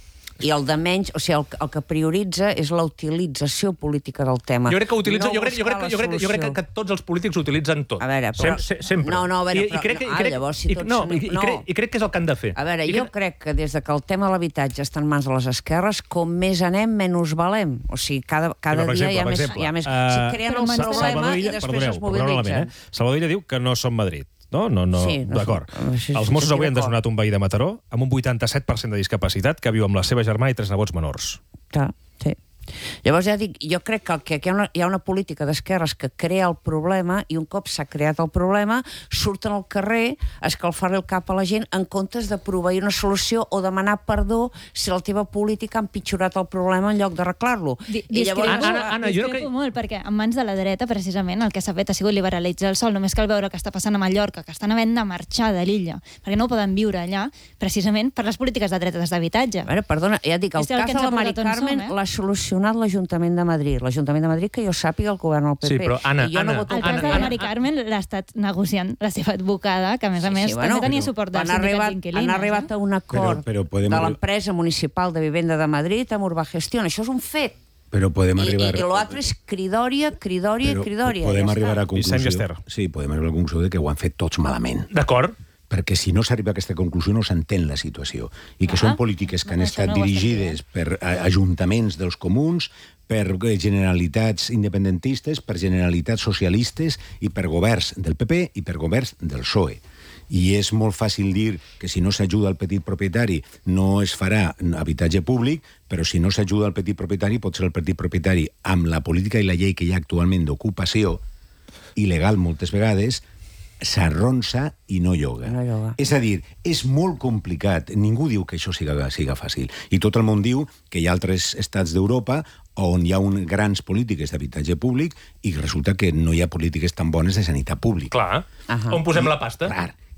Speaker 24: i el de menys, o sigui, el, el que prioritza és la utilització política del tema.
Speaker 7: Jo crec que utilitza,
Speaker 24: no
Speaker 7: jo, crec, jo, crec, jo, crec, jo crec que, que tots els polítics utilitzen tot.
Speaker 24: A veure, però...
Speaker 7: Sem, sempre.
Speaker 24: No, no, a veure,
Speaker 7: I,
Speaker 24: però...
Speaker 7: i crec, que,
Speaker 24: ah,
Speaker 7: i crec,
Speaker 24: llavors, si
Speaker 7: i,
Speaker 24: tots...
Speaker 7: no, i,
Speaker 24: no.
Speaker 7: i, crec, I crec que és el que han de fer.
Speaker 24: A veure,
Speaker 7: I
Speaker 24: jo
Speaker 7: que...
Speaker 24: crec que des de que el tema de l'habitatge està en mans de les esquerres, com més anem, menys valem. O sigui, cada, cada
Speaker 2: sí,
Speaker 24: dia
Speaker 2: exemple,
Speaker 24: hi ha més...
Speaker 2: exemple,
Speaker 24: Hi ha més...
Speaker 2: uh,
Speaker 24: si creen el problema i després
Speaker 2: perdoneu,
Speaker 24: es mobilitzen.
Speaker 2: Eh? Salvador Illa diu que no som Madrid. No, no, no.
Speaker 24: Sí, no
Speaker 2: d'acord.
Speaker 24: Sí,
Speaker 2: Els Mossos avui han desnonat un veí de Mataró amb un vuitanta-set per cent de discapacitat que viu amb la seva germana i tres nebots menors.
Speaker 24: Clar, sí. Llavors ja dic, jo crec que, que hi, ha una, hi ha una política d'esquerres que crea el problema i un cop s'ha creat el problema surten al carrer a escalfar-li el cap a la gent en comptes de proveir una solució o demanar perdó si la teva política ha empitjorat el problema en lloc d'arreglar-lo.
Speaker 11: I llavors... Anna, Anna, jo crec que... molt, perquè en mans de la dreta, precisament, el que s'ha fet ha sigut liberalitzar el sol. Només cal veure el que està passant a Mallorca, que estan havent de marxar de l'illa, perquè no poden viure allà, precisament per les polítiques de dretes d'habitatge.
Speaker 24: A veure, perdona, ja dic, el cas de la Mari Carmen l'ha solucionat l'Ajuntament de Madrid. L'Ajuntament de Madrid, que jo sàpiga, el govern el P P.
Speaker 7: Sí, però, Anna,
Speaker 24: I jo
Speaker 7: Anna,
Speaker 24: no voto
Speaker 11: el cas de la Mari Carmen l'ha estat negociant la seva advocada, que a més a més sí, sí, bueno, també tenia suport dels sindicats inquilines.
Speaker 24: Han arribat a un acord
Speaker 6: però, però
Speaker 24: de l'empresa municipal de vivenda de Madrid amb Urbagestión. Això és un fet.
Speaker 6: Però podem
Speaker 24: I,
Speaker 6: arribar...
Speaker 24: I, i l'altre és cridòria, cridòria,
Speaker 6: però
Speaker 24: cridòria.
Speaker 6: Podem
Speaker 24: ja
Speaker 6: arribar
Speaker 24: està.
Speaker 6: a conclusió... Sí, podem arribar a la conclusió de que ho han fet tots malament.
Speaker 7: D'acord.
Speaker 6: Perquè si no s'arriba a aquesta conclusió no s'entén la situació. I que
Speaker 24: ah,
Speaker 6: són polítiques que han estat
Speaker 24: no
Speaker 6: dirigides per ajuntaments dels comuns, per generalitats independentistes, per generalitats socialistes i per governs del P P i per governs del P S O E. I és molt fàcil dir que si no s'ajuda al petit propietari no es farà habitatge públic, però si no s'ajuda al petit propietari pot ser el petit propietari amb la política i la llei que hi ha actualment d'ocupació, il·legal moltes vegades, s'arronsa i no lloga.
Speaker 24: No lloga.
Speaker 6: És a dir, és molt complicat. Ningú diu que això siga, siga fàcil. I tot el món diu que hi ha altres estats d'Europa on hi ha un, grans polítiques d'habitatge públic i resulta que no hi ha polítiques tan bones de sanitat pública.
Speaker 7: Clar. Uh -huh. On posem la pasta?
Speaker 6: Clar.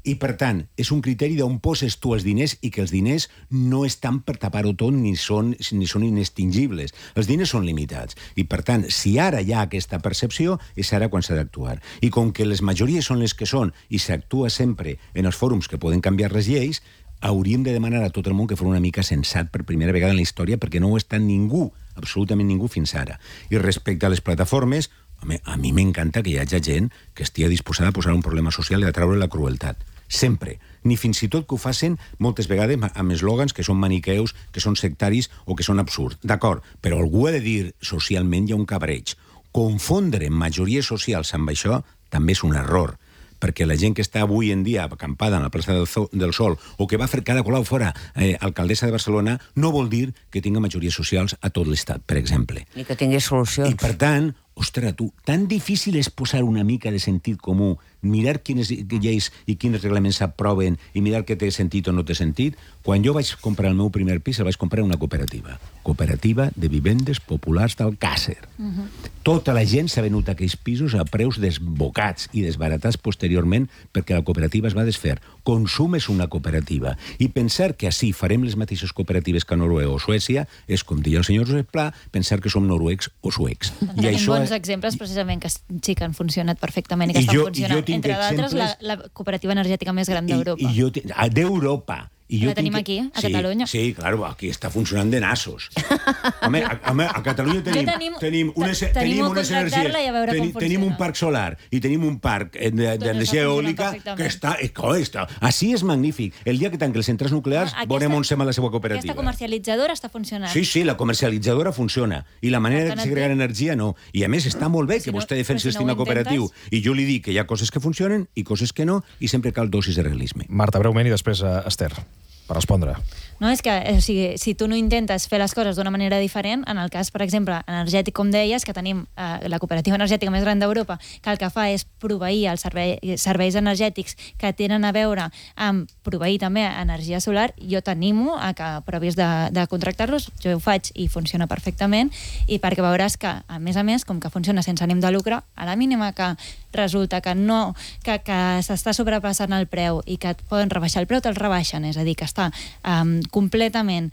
Speaker 6: I, per tant, és un criteri d'on poses tu els diners i que els diners no estan per tapar-ho tot ni són, ni són inextingibles. Els diners són limitats. I, per tant, si ara hi ha aquesta percepció, és ara quan s'ha d'actuar. I com que les majories són les que són i s'actua sempre en els fòrums que poden canviar les lleis, hauríem de demanar a tot el món que fos una mica sensat per primera vegada en la història, perquè no ho està ningú, absolutament ningú, fins ara. I respecte a les plataformes, home, a mi m'encanta que hi hagi gent que estigui disposada a posar un problema social i a treure la crueltat. Sempre. Ni fins i tot que ho facin moltes vegades amb eslògans que són maniqueus, que són sectaris o que són absurds. D'acord, però algú ha de dir socialment hi ha un cabreig. Confondre majories socials amb això també és un error, perquè la gent que està avui en dia acampada a la plaça del, del Sol o que va fer cada colau fora eh, alcaldessa de Barcelona no vol dir que tinga majories socials a tot l'estat, per exemple.
Speaker 24: Ni que tingui solucions.
Speaker 6: I per tant, ostres, tu, tan difícil és posar una mica de sentit comú, mirar quines lleis i quins reglaments s'aproven i mirar què té sentit o no té sentit. Quan jo vaig comprar el meu primer pis, el vaig comprar en una cooperativa. Cooperativa de vivendes populars d'Alcàsser. Uh-huh. Tota la gent s'ha venut aquells pisos a preus desbocats i desbaratats posteriorment perquè la cooperativa es va desfer. Consum és una cooperativa. I pensar que així farem les mateixes cooperatives que a Noruega o Suècia és, com deia el senyor Josep Pla, pensar que som noruecs o suecs.
Speaker 11: I tenim això bons exemples precisament que sí que han funcionat perfectament i que I estan jo, funcionant. Entre d'altres, la, la cooperativa energètica més gran d'Europa.
Speaker 6: I, i jo te... D'Europa. I
Speaker 11: la tenim aquí, a
Speaker 6: sí,
Speaker 11: Catalunya.
Speaker 6: Sí, claro, aquí està funcionant de nassos. Home, a, home, a Catalunya tenim, tenim, tenim unes, tenim unes energies, tenim, tenim un parc solar i tenim un parc d'energia eòlica que està, està... Així és magnífic. El dia que tanquen les centrals nuclears, ah, veurem on sem a la seva cooperativa.
Speaker 11: Aquesta comercialitzadora està funcionant.
Speaker 6: Sí, sí, la comercialitzadora funciona. I la manera de segregar energia no. I a més està molt bé que vostè defensi el sistema cooperatiu. I jo li dic que hi ha coses que funcionen i coses que no, i sempre cal dosis de realisme.
Speaker 2: Marta, breument, i després uh, Esther, per respondre.
Speaker 11: No, és que o sigui, si tu no intentes fer les coses d'una manera diferent, en el cas, per exemple, energètic, com deies, que tenim eh, la cooperativa energètica més gran d'Europa, que el que fa és proveir els servei, serveis energètics que tenen a veure amb proveir també energia solar, jo t'animo a que provis de, de contractar-los, jo ho faig i funciona perfectament, i perquè veuràs que, a més a més, com que funciona sense ànim de lucre, a la mínima que resulta que no, que, que s'està sobrepassant el preu i que et poden rebaixar el preu, te'l rebaixen, és a dir, que està um, completament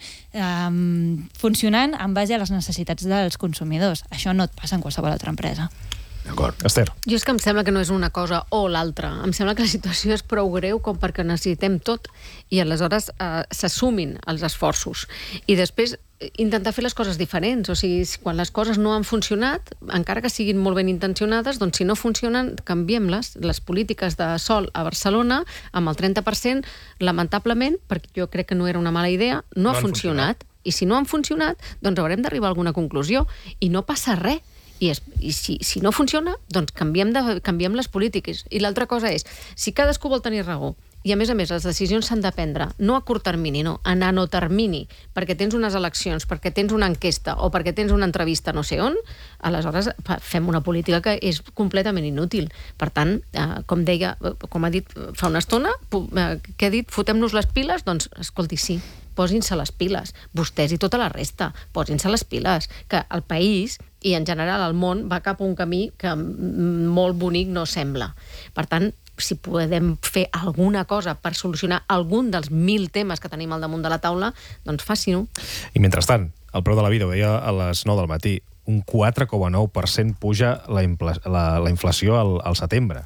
Speaker 11: um, funcionant en base a les necessitats dels consumidors. Això no et passa en qualsevol altra empresa.
Speaker 6: D'acord.
Speaker 2: Esther.
Speaker 9: Jo és que em sembla que no és una cosa o l'altra. Em sembla que la situació és prou greu com perquè necessitem tot i aleshores eh, s'assumin els esforços. I després intentar fer les coses diferents. O sigui, quan les coses no han funcionat, encara que siguin molt ben intencionades, doncs si no funcionen, canviem-les. Les polítiques de sol a Barcelona, amb el trenta per cent, lamentablement, perquè jo crec que no era una mala idea, no, no ha funcionat. funcionat. I si no han funcionat, doncs haurem d'arribar a alguna conclusió. I no passa res. I, es, i si, si no funciona, doncs canviem, de, canviem les polítiques. I l'altra cosa és, si cadascú vol tenir raó, i a més a més les decisions s'han de prendre no a curt termini, no, a nanotermini, perquè tens unes eleccions, perquè tens una enquesta o perquè tens una entrevista no sé on, aleshores fem una política que és completament inútil. Per tant, eh, com deia, com ha dit fa una estona, eh, què ha dit? Fotem-nos les piles? Doncs, escolti, sí, posin-se les piles. Vostès i tota la resta, posin-se les piles. Que el país i en general el món va cap a un camí que molt bonic no sembla. Per tant, si podem fer alguna cosa per solucionar algun dels mil temes que tenim al damunt de la taula, doncs faci-ho.
Speaker 2: I mentrestant, el preu de la vida, ho deia a les nou del matí, un quatre coma nou per cent puja la, la, la inflació al, al setembre.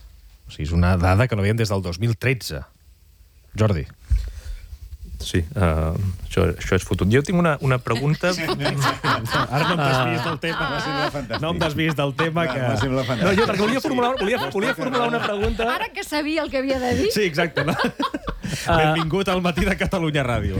Speaker 2: O sigui, és una dada que no veiem des del dos mil tretze. Jordi.
Speaker 7: Sí, uh, això, això és fotut. Jo tinc una, una pregunta...
Speaker 2: Ara no em desvies del tema. Uh, no em desvies del tema que...
Speaker 7: No, jo perquè volia formular, volia, volia formular una pregunta...
Speaker 9: Ara que sabia el que havia de dir...
Speaker 2: Sí, exacte. No? Uh, Benvingut al Matí de Catalunya Ràdio.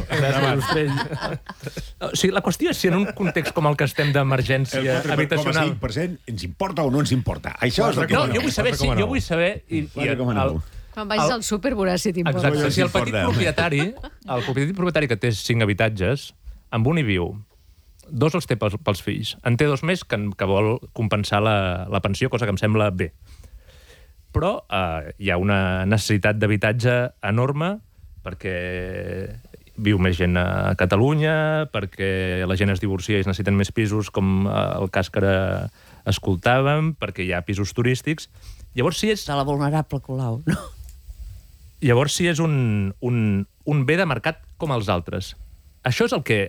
Speaker 7: O sigui, la qüestió és si en un context com el que estem d'emergència habitacional...
Speaker 6: El quatre coma cinc per cent ens importa o no ens importa. Això és el que...
Speaker 7: No, jo vull saber, sí, jo vull saber... I, i el,
Speaker 9: Quan vagis al súper veuràs si t'importa.
Speaker 7: Exacte, si el petit propietari, el petit propietari que té cinc habitatges, amb un hi viu, dos els té pels, pels fills, en té dos més que, que vol compensar la, la pensió, cosa que em sembla bé. Però eh, hi ha una necessitat d'habitatge enorme perquè viu més gent a Catalunya, perquè la gent es divorcia i es necessiten més pisos, com el cas que ara escoltàvem, perquè hi ha pisos turístics. Llavors, si és...
Speaker 24: De la vulnerable Colau, no?
Speaker 7: Llavors, si és un, un, un bé de mercat com els altres. Això és el que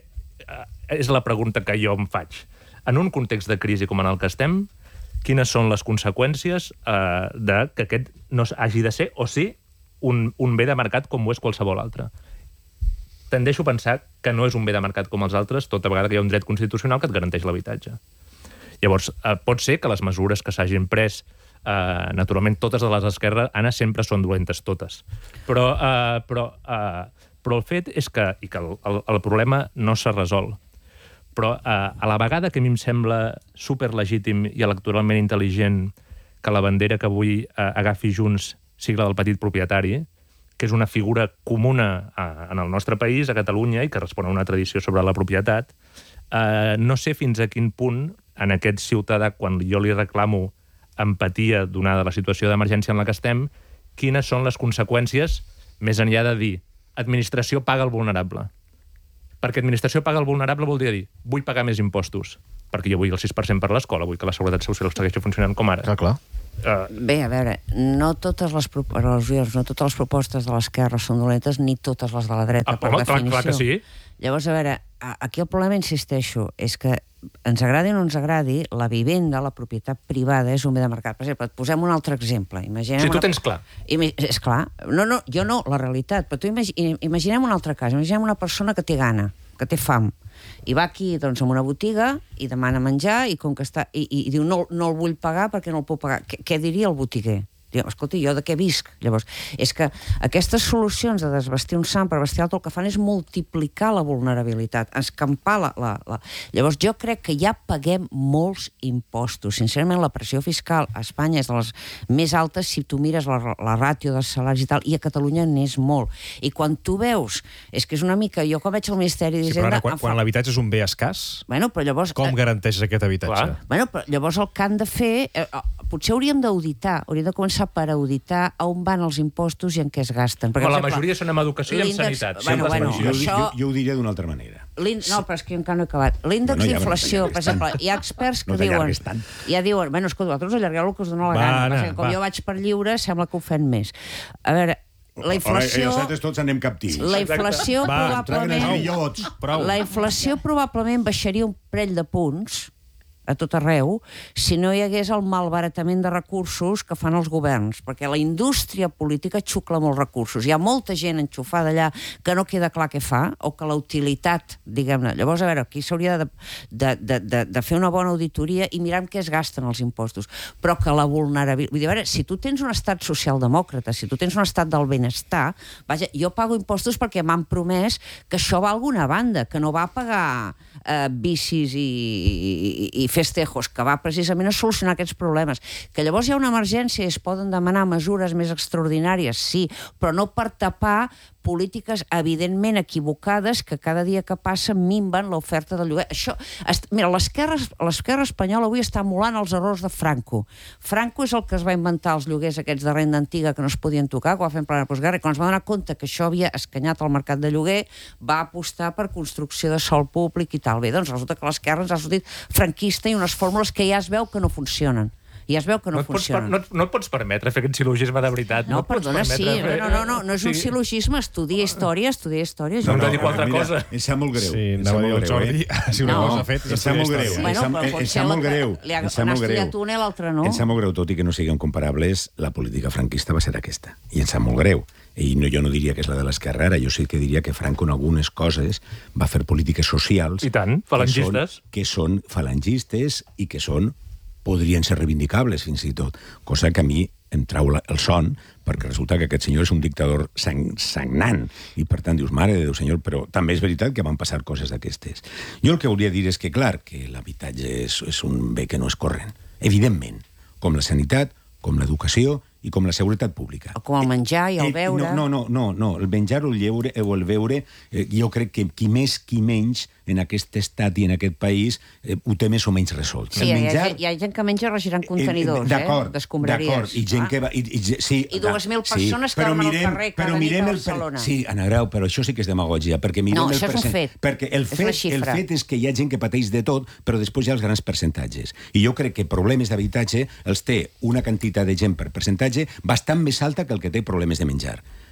Speaker 7: és la pregunta que jo em faig. En un context de crisi com en el que estem, quines són les conseqüències eh, de que aquest no hagi de ser, o sí, un, un bé de mercat com ho és qualsevol altre. Tendeixo a pensar que no és un bé de mercat com els altres, tota vegada que hi ha un dret constitucional que et garanteix l'habitatge. Llavors, eh, pot ser que les mesures que s'hagin pres, eh, naturalment, totes de les esquerres, Anna, sempre són dolentes, totes. Però, eh, però, eh, però el fet és que, i que el, el, el problema no s'ha resolt. Però eh, a la vegada que a mi em sembla superlegítim i electoralment intel·ligent que la bandera que avui eh, agafi Junts sigui la del petit propietari, que és una figura comuna eh, en el nostre país, a Catalunya, i que respon a una tradició sobre la propietat, eh, no sé fins a quin punt en aquest ciutadà, quan jo li reclamo empatia donada la situació d'emergència en la que estem, quines són les conseqüències, més enllà de dir administració paga el vulnerable. Perquè administració paga el vulnerable vol dir dir vull pagar més impostos, perquè jo vull el sis per cent per l'escola, vull que la seguretat social segueixi funcionant com ara.
Speaker 2: Clar, clar.
Speaker 24: Uh, Bé, a veure, no totes les, no totes les propostes de l'esquerra són dolentes, ni totes les de la dreta,
Speaker 7: ah,
Speaker 24: per
Speaker 7: home,
Speaker 24: definició.
Speaker 7: Clar, clar que sí.
Speaker 24: Llavors, a veure, aquí el problema, insisteixo, és que ens agradi o no ens agradi, la vivenda, la propietat privada, és un bé de mercat. Per exemple, et posem un altre exemple. Imaginem
Speaker 7: si tu
Speaker 24: una...
Speaker 7: tens clar.
Speaker 24: Ima... És clar. No, no, jo no, la realitat. Però tu imag... imaginem un altre cas. Imaginem una persona que té gana, que té fam, i va aquí, doncs, a una botiga i demana menjar i com que està... I, i, i diu, no, no el vull pagar perquè no el puc pagar. Què, què diria el botiguer? Diu, escolta, jo de què visc? Llavors, és que aquestes solucions de desvestir un sant per vestir l'altre el que fan és multiplicar la vulnerabilitat, escampar la, la, la... Llavors, jo crec que ja paguem molts impostos. Sincerament, la pressió fiscal a Espanya és de les més altes si tu mires la, la ràtio dels salaris i tal, i a Catalunya n'és molt. I quan tu veus, és que és una mica... Jo quan veig el Ministeri d'Hisenda...
Speaker 2: Sí, però ara, quan, quan l'habitatge és un bé escàs,
Speaker 24: bueno, però llavors,
Speaker 2: com garanteixes aquest habitatge?
Speaker 24: Bueno, però llavors el que han de fer... Eh, potser hauríem d'auditar, hauríem de començar per auditar on van els impostos i en què es gasten.
Speaker 7: Perquè, la majoria són en educació i en sanitat.
Speaker 24: Bueno, bueno,
Speaker 6: jo,
Speaker 24: això...
Speaker 6: jo, jo ho diria d'una altra manera.
Speaker 24: No, però és que encara no he acabat. L'índex bueno, ja d'inflació, per exemple, hi ha experts que no diuen... Ja diuen, bueno, escolta, vosaltres allargueu el que us dona la gana. Va, perquè com va. Jo vaig per lliure, sembla que ho fem més. A veure, la inflació...
Speaker 6: Hola, nosaltres tots anem captius.
Speaker 24: La inflació
Speaker 6: va,
Speaker 24: probablement... La inflació probablement baixaria un parell de punts a tot arreu, si no hi hagués el malbaratament de recursos que fan els governs, perquè la indústria política xucla molts recursos. Hi ha molta gent enxufada allà que no queda clar què fa, o que la utilitat, diguem-ne... Llavors, a veure, aquí s'hauria de, de, de, de, de fer una bona auditoria i mirar en què es gasten els impostos. Però que la vulnerabilitat... Vull dir, a veure, si tu tens un estat socialdemòcrata, si tu tens un estat del benestar, vaja, jo pago impostos perquè m'han promès que això va a alguna banda, que no va a pagar eh, bicis i, i, i festejos, que va precisament a solucionar aquests problemes. Que llavors hi ha una emergència i es poden demanar mesures més extraordinàries, sí, però no per tapar polítiques evidentment equivocades que cada dia que passa minven l'oferta del lloguer. Això, mira, l'esquerra espanyola avui està emulant els errors de Franco. Franco és el que es va inventar els lloguers aquests de renda antiga que no es podien tocar, que va fer en plena postguerra, i quan es va donar compte que això havia escanyat el mercat de lloguer, va apostar per construcció de sòl públic i tal. Bé, doncs resulta que l'esquerra ens ha sortit franquista i unes fórmules que ja es veu que no funcionen. I es veu que no,
Speaker 7: no
Speaker 24: funciona.
Speaker 7: No, no et pots permetre fer aquest silogisme de veritat.
Speaker 24: No,
Speaker 7: no
Speaker 24: perdona, sí. Fer... No, no, no, no és un sí. silogisme. Estudia història, estudia història.
Speaker 7: No, no, no, no altra
Speaker 6: mira,
Speaker 7: cosa.
Speaker 6: Em sap molt greu.
Speaker 2: Sí, anava a dir el Jordi, eh? si una
Speaker 24: no.
Speaker 2: cosa ha fet...
Speaker 6: Em sap molt greu.
Speaker 24: Bueno,
Speaker 6: em sap molt greu.
Speaker 24: N'has estudiat una i l'altra no.
Speaker 6: Em sap molt greu, tot i que no siguin comparables, la política franquista va ser aquesta. I em sap molt greu. I no, jo no diria que és la de l'esquerra ara, jo sí que diria que Franco en algunes coses va fer polítiques socials...
Speaker 7: I tant, falangistes.
Speaker 6: Que són, que són falangistes i que són podrien ser reivindicables fins i tot, cosa que a mi em trau el son, perquè resulta que aquest senyor és un dictador sang, sagnant, i per tant dius, mare de Déu senyor, però també és veritat que van passar coses d'aquestes. Jo el que volia dir és que, clar, que l'habitatge és, és un bé que no és corrent, evidentment, com la sanitat, com l'educació i com la seguretat pública.
Speaker 24: O com el menjar i el beure.
Speaker 6: No, no, no, no. El menjar o el, lleure, o el beure, eh, jo crec que qui més, qui menys, en aquest estat i en aquest país, eh, ho té més o menys resolt.
Speaker 24: Sí, el menjar... hi, ha, hi ha gent que menja regirant contenidors, eh? D'escombraries.
Speaker 6: D'acord, i gent ah. que va... I, i, sí,
Speaker 24: I dues mil persones sí, que van al carrer cada nit a Barcelona.
Speaker 6: El, sí, Ana Grau, però això sí que és demagògia, perquè mirem
Speaker 24: no,
Speaker 6: el
Speaker 24: això és un fet.
Speaker 6: Perquè el fet,
Speaker 24: és
Speaker 6: el fet és que hi ha gent que pateix de tot, però després hi ha els grans percentatges. I jo crec que problemes d'habitatge els té una quantitat de gent per percentatge bastant més alta que el que té problemes de menjar.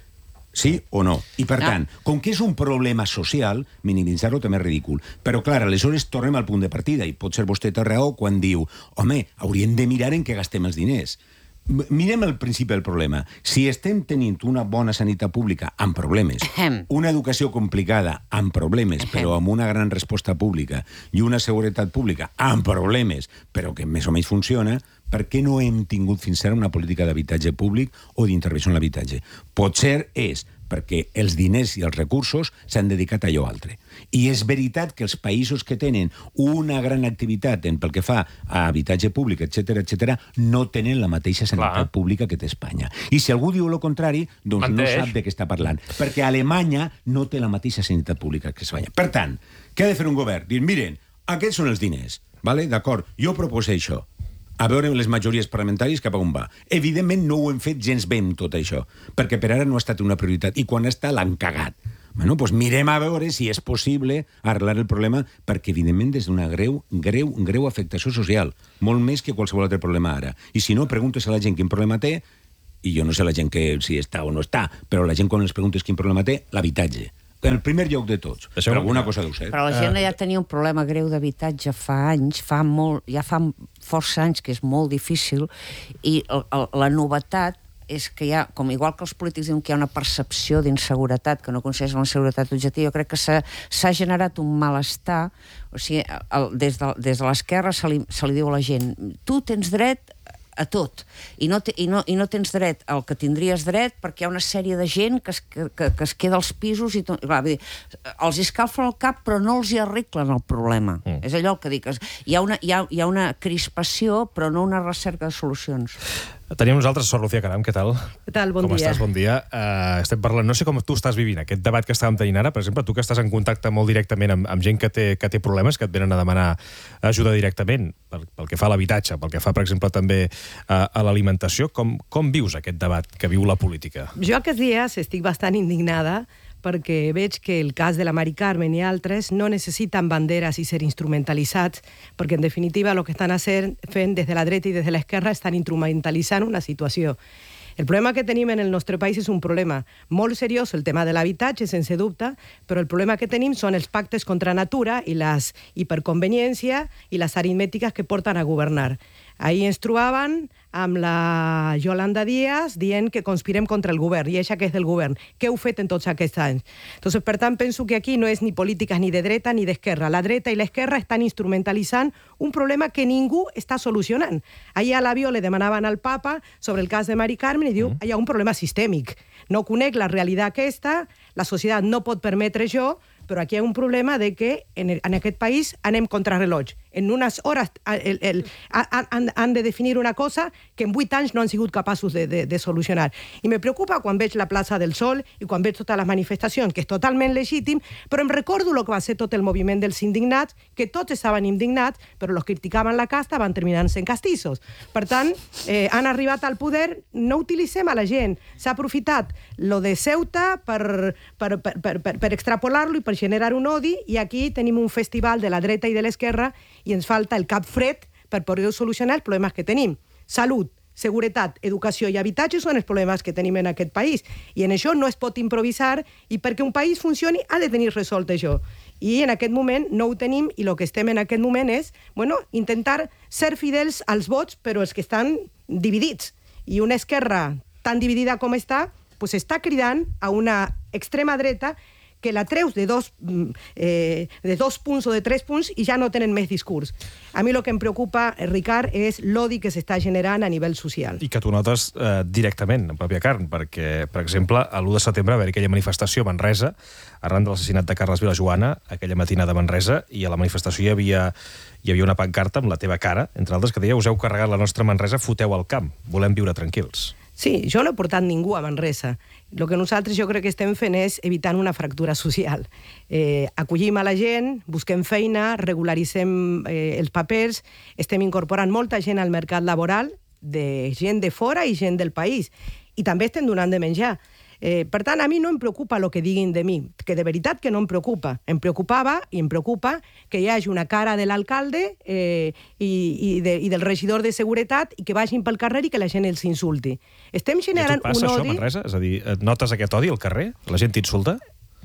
Speaker 6: Sí o no? I, per tant, com que és un problema social, minimitzar-lo també és ridícul. Però, clar, aleshores tornem al punt de partida, i potser vostè té raó quan diu home, hauríem de mirar en què gastem els diners. Mirem el principi del problema. Si estem tenint una bona sanitat pública amb problemes, una educació complicada amb problemes, però amb una gran resposta pública, i una seguretat pública amb problemes, però que més o menys funciona, per què no hem tingut fins ara una política d'habitatge públic o d'intervenció en l'habitatge? Potser és perquè els diners i els recursos s'han dedicat a allò altre. I és veritat que els països que tenen una gran activitat en pel que fa a habitatge públic, etcètera, etcètera, no tenen la mateixa sanitat pública que té Espanya. I si algú diu el contrari, doncs no sap de què està parlant. Perquè Alemanya no té la mateixa sanitat pública que Espanya. Per tant, què ha de fer un govern? Dir, miren, aquests són els diners, vale? D'acord, jo proposo això. A veure les majories parlamentàries cap a on va. Evidentment no ho hem fet gens bé amb tot això, perquè per ara no ha estat una prioritat, i quan està l'han cagat. Bueno, doncs mirem a veure si és possible arreglar el problema, perquè evidentment des d'una greu, greu, greu afectació social, molt més que qualsevol altre problema ara. I si no, preguntes a la gent quin problema té, i jo no sé la gent que si està o no està, però la gent quan els preguntes quin problema té, l'habitatge. En el primer lloc de tots. Però alguna cosa deu ser.
Speaker 24: Però la gent ja tenia un problema greu d'habitatge fa anys, fa molt, ja fa força anys que és molt difícil, i el, el, la novetat és que hi ha, com igual que els polítics diuen que hi ha una percepció d'inseguretat, que no aconsegueix una seguretat objectiva, jo crec que s'ha generat un malestar, o sigui, el, des de, des de l'esquerra se li, se li diu a la gent, tu tens dret a tot, i no, te, i, no, i no tens dret al que tindries dret perquè hi ha una sèrie de gent que es, que, que es queda als pisos i, clar, vull dir, els escalfen el cap però no els hi arreglen el problema. Mm. És allò que dic, hi ha, una, hi, ha, hi ha una crispació però no una recerca de solucions.
Speaker 2: Tenim nosaltres Sor Lucía Caram, què tal?
Speaker 12: Què tal? Bon
Speaker 2: com
Speaker 12: dia.
Speaker 2: Com estàs? Bon dia. Uh, estem parlant, no sé com tu estàs vivint aquest debat que estàvem tenint ara, per exemple, tu que estàs en contacte molt directament amb, amb gent que té, que té problemes, que et venen a demanar ajuda directament, pel, pel que fa a l'habitatge, pel que fa, per exemple, també a, a l'alimentació, com, com vius aquest debat que viu la política?
Speaker 12: Jo aquests dies estic bastant indignada perquè veig que el cas de la Mari Carmen i altres no necessiten banderes i ser instrumentalitzats, perquè en definitiva el que estan fent des de la dreta i des de l'esquerra estan instrumentalitzant una situació. El problema que tenim en el nostre país és un problema molt seriós, el tema de l'habitatge, sense dubte, però el problema que tenim són els pactes contra natura i les hiperconveniència i les aritmètiques que porten a governar. Ahir ens trobaven amb la Yolanda Díaz dient que conspirem contra el govern, i eixa que és del govern. Què heu fet en tots aquests anys? Entonces, per tant, penso que aquí no és ni polítiques ni de dreta ni d'esquerra. La dreta i l'esquerra estan instrumentalitzant un problema que ningú està solucionant. Ahir a l'avió le demanaven al papa sobre el cas de Mari Carmen i diu, hi ha un problema sistèmic. No conec la realitat aquesta, la societat no pot permetre això, però aquí hi ha un problema de que en, el, en aquest país anem contra reloj. En unes hores el, el, han, han de definir una cosa que en vuit anys no han sigut capaços de, de, de solucionar. I me preocupa quan veig la plaça del Sol i quan veig totes les manifestacions, que és totalment legítim, però em recordo el que va ser tot el moviment dels indignats, que tots estaven indignats, però els que criticaven la casta van terminant sent castissos. Per tant, eh, han arribat al poder, no utilitzem a la gent. S'ha aprofitat lo de Ceuta per, per, per, per, per, per extrapolar-lo i per generar un odi, i aquí tenim un festival de la dreta i de l'esquerra i ens falta el cap fred per poder solucionar els problemes que tenim. Salut, seguretat, educació i habitatge són els problemes que tenim en aquest país. I en això no es pot improvisar, i perquè un país funcioni ha de tenir resolt això. I en aquest moment no ho tenim, i el que estem en aquest moment és, bueno, intentar ser fidels als vots, però els que estan dividits. I una esquerra tan dividida com està, pues està cridant a una extrema dreta que la treus de dos, eh, de dos punts o de tres punts i ja no tenen més discurs. A mi el que em preocupa, Ricard, és l'odi que s'està generant a nivell social.
Speaker 2: I que tu notes eh, directament, en pròpia carn, perquè, per exemple, l'u de setembre va haver aquella manifestació a Manresa, arran de l'assassinat de Carles Vilajoana, aquella matina de Manresa, i a la manifestació hi havia, hi havia una pancarta amb la teva cara, entre altres, que deia: us heu carregat la nostra Manresa, foteu al camp, volem viure tranquils.
Speaker 12: Sí, jo no he portat ningú a Manresa. El que nosaltres jo crec que estem fent és evitant una fractura social. Eh, acollim a la gent, busquem feina, regularitzem eh, els papers, estem incorporant molta gent al mercat laboral, de gent de fora i gent del país. I també estem donant de menjar. Eh, per tant, a mi no em preocupa el que diguin de mi, que de veritat que no em preocupa. Em preocupava i em preocupa que hi hagi una cara de l'alcalde eh, i, i, de, i del regidor de seguretat i que vagin pel carrer i que la gent els insulti. Estem generant un odi...
Speaker 2: I a tu passa això, Manresa? És a dir, et notes aquest odi al carrer? La gent t'insulta?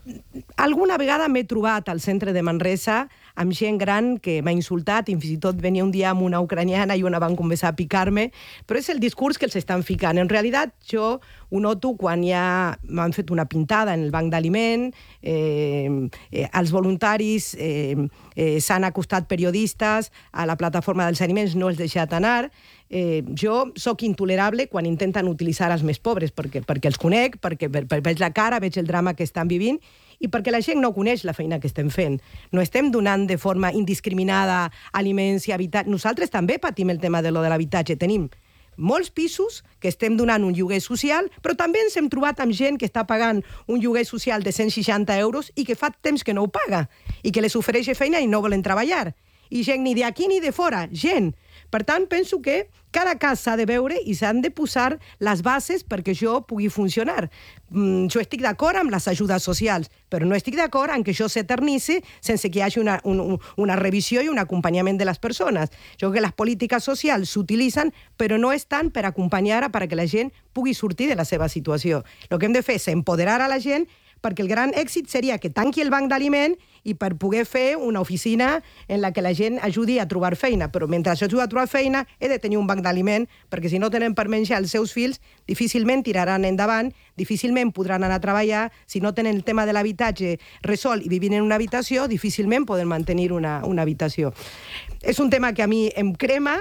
Speaker 12: Alguna vegada m'he trobat al centre de Manresa amb gent gran que m'ha insultat, i fins i tot venia un dia amb una ucraniana i una van començar a picar-me, però és el discurs que els estan ficant. En realitat, jo ho noto quan ja m'han fet una pintada en el banc d'aliment, eh, eh, els voluntaris eh, eh, s'han acostat periodistes, a la plataforma dels aliments no els deixat anar. Eh, jo sóc intolerable quan intenten utilitzar els més pobres, perquè, perquè els conec, perquè per, per, veig la cara, veig el drama que estan vivint, i perquè la gent no coneix la feina que estem fent. No estem donant de forma indiscriminada aliments i habitatge. Nosaltres també patim el tema de lo de l'habitatge. Tenim molts pisos que estem donant un lloguer social, però també ens hem trobat amb gent que està pagant un lloguer social de cent seixanta euros i que fa temps que no ho paga, i que les ofereix feina i no volen treballar. I gent ni d'aquí ni de fora, gent. Per tant, penso que cada cas s'ha de veure i s'han de posar les bases perquè això pugui funcionar. Mm, jo estic d'acord amb les ajudes socials, però no estic d'acord en que això s'eternitzi sense que hi hagi una, un, una revisió i un acompanyament de les persones. Jo crec que les polítiques socials s'utilitzen, però no estan per acompanyar a perquè la gent pugui sortir de la seva situació. El que hem de fer és empoderar a la gent, perquè el gran èxit seria que tanqui el banc d'aliment i per poder fer una oficina en la que la gent ajudi a trobar feina. Però mentre ajuda a trobar feina, he de tenir un banc d'aliment, perquè si no tenen per menjar els seus fills, difícilment tiraran endavant, difícilment podran anar a treballar, si no tenen el tema de l'habitatge resolt i vivint en una habitació, difícilment poden mantenir una, una habitació. És un tema que a mi em crema,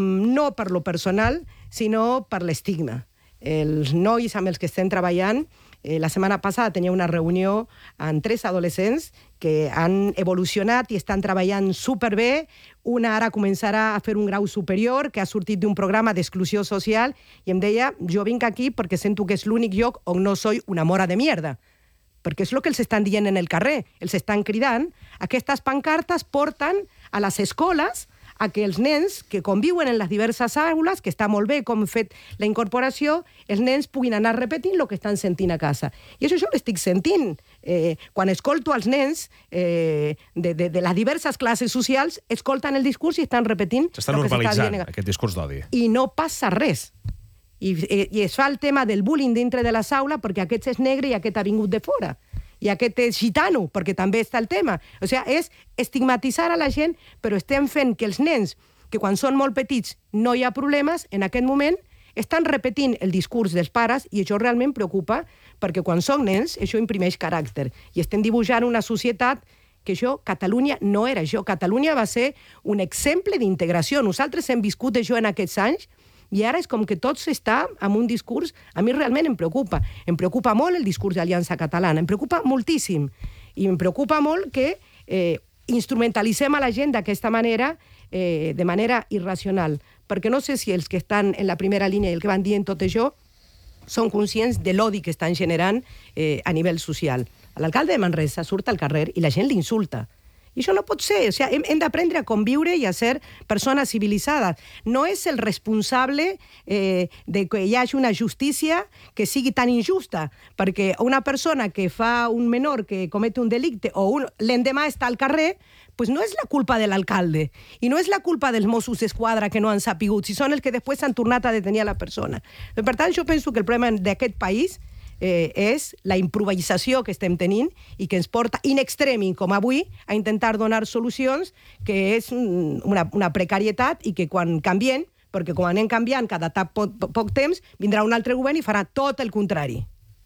Speaker 12: no per lo personal, sinó per l'estigma. Els nois amb els que estem treballant, Eh, la setmana passada tenia una reunió amb tres adolescents que han evolucionat i estan treballant superbé. Una ara començarà a fer un grau superior, que ha sortit d'un programa d'exclusió social, i em deia, jo vinc aquí perquè sento que és l'únic lloc on no soy una mora de mierda. Perquè és el que els estan dient en el carrer. Els estan cridant. Aquestes pancartes porten a les escoles a que els nens que conviuen en les diverses aules, que està molt bé com hem fet la incorporació, els nens puguin anar repetint el que estan sentint a casa. I això jo l'estic sentint. Eh, quan escolto els nens eh, de, de, de les diverses classes socials, escolten el discurs i estan repetint...
Speaker 2: S'està normalitzant aquest discurs d'odi.
Speaker 12: I no passa res. I, I es fa el tema del bullying dintre de les aules perquè aquest és negre i aquest ha vingut de fora. I aquest és gitano, perquè també està el tema. O sigui, és estigmatitzar a la gent, però estem fent que els nens, que quan són molt petits no hi ha problemes, en aquest moment estan repetint el discurs dels pares, i això realment preocupa, perquè quan són nens això imprimeix caràcter. I estem dibuixant una societat que això, Catalunya no era això. Catalunya va ser un exemple d'integració. Nosaltres hem viscut això en aquests anys, i ara és com que tot s'està amb un discurs... A mi realment em preocupa. Em preocupa molt el discurs d'Aliança Catalana. Em preocupa moltíssim. I em preocupa molt que eh, instrumentalitzem a la gent d'aquesta manera, eh, de manera irracional. Perquè no sé si els que estan en la primera línia i el que van dient tot això són conscients de l'odi que estan generant eh, a nivell social. L'alcalde de Manresa surt al carrer i la gent l'insulta. I això no pot ser. O sigui, hem, hem d'aprendre a conviure i a ser persones civilitzades. No és el responsable eh, de que hi hagi una justícia que sigui tan injusta, perquè una persona que fa un menor que comete un delicte o un, l'endemà està al carrer, pues no és la culpa de l'alcalde i no és la culpa dels Mossos d'Esquadra que no han sapigut, si són els que després han tornat a detenir a la persona. Per tant, jo penso que el problema d'aquest país Eh, és la improvisació que estem tenint i que ens porta in extremi, com avui, a intentar donar solucions, que és una, una precarietat i que quan canvien, perquè quan anem canviant cada poc, poc temps, vindrà un altre govern i farà tot el contrari.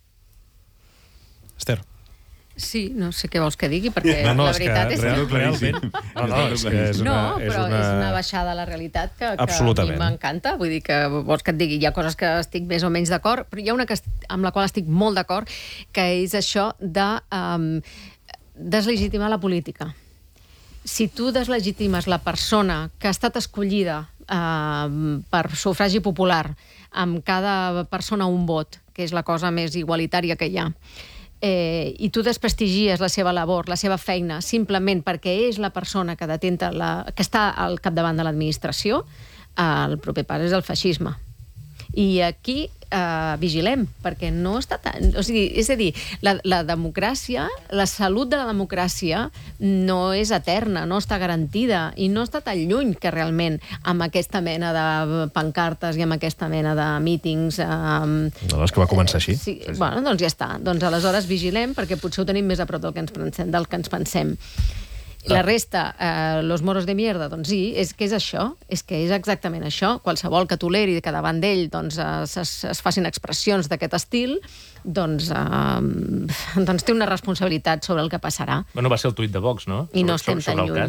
Speaker 2: Esther.
Speaker 9: Sí, no sé què vols que digui, perquè
Speaker 2: no, no,
Speaker 9: la veritat és que...
Speaker 2: Real, realment... No, no, és que és una...
Speaker 9: No, però és una, és una baixada a la realitat que, que a mi m'encanta. Vull dir que vols que et digui, hi ha coses que estic més o menys d'acord, però hi ha una que, amb la qual estic molt d'acord, que és això de um, deslegitimar la política. Si tu deslegitimes la persona que ha estat escollida uh, per sufragi popular, amb cada persona un vot, que és la cosa més igualitària que hi ha, Eh, i tu desprestigies la seva labor, la seva feina, simplement perquè és la persona que detenta la, que està al capdavant de l'administració, eh, el proper pas és el feixisme. I aquí eh, vigilem, perquè no està tan... O sigui, és a dir, la, la democràcia, la salut de la democràcia no és eterna, no està garantida i no està tan lluny que realment amb aquesta mena de pancartes i amb aquesta mena de mítings... Eh,
Speaker 2: no, és que va començar així.
Speaker 9: Sí, sí, bueno, doncs ja està. Doncs aleshores vigilem perquè potser ho tenim més a prop del que ens pensem. Del que ens pensem. La resta, eh, los moros de mierda, doncs sí, és que és això, és que és exactament això. Qualsevol que toleri que davant d'ell doncs, es, es, es facin expressions d'aquest estil, doncs, eh, doncs té una responsabilitat sobre el que passarà.
Speaker 7: Bueno, va ser el tuit de Vox, no?
Speaker 9: I no
Speaker 7: sobre,
Speaker 9: estem tan lluny.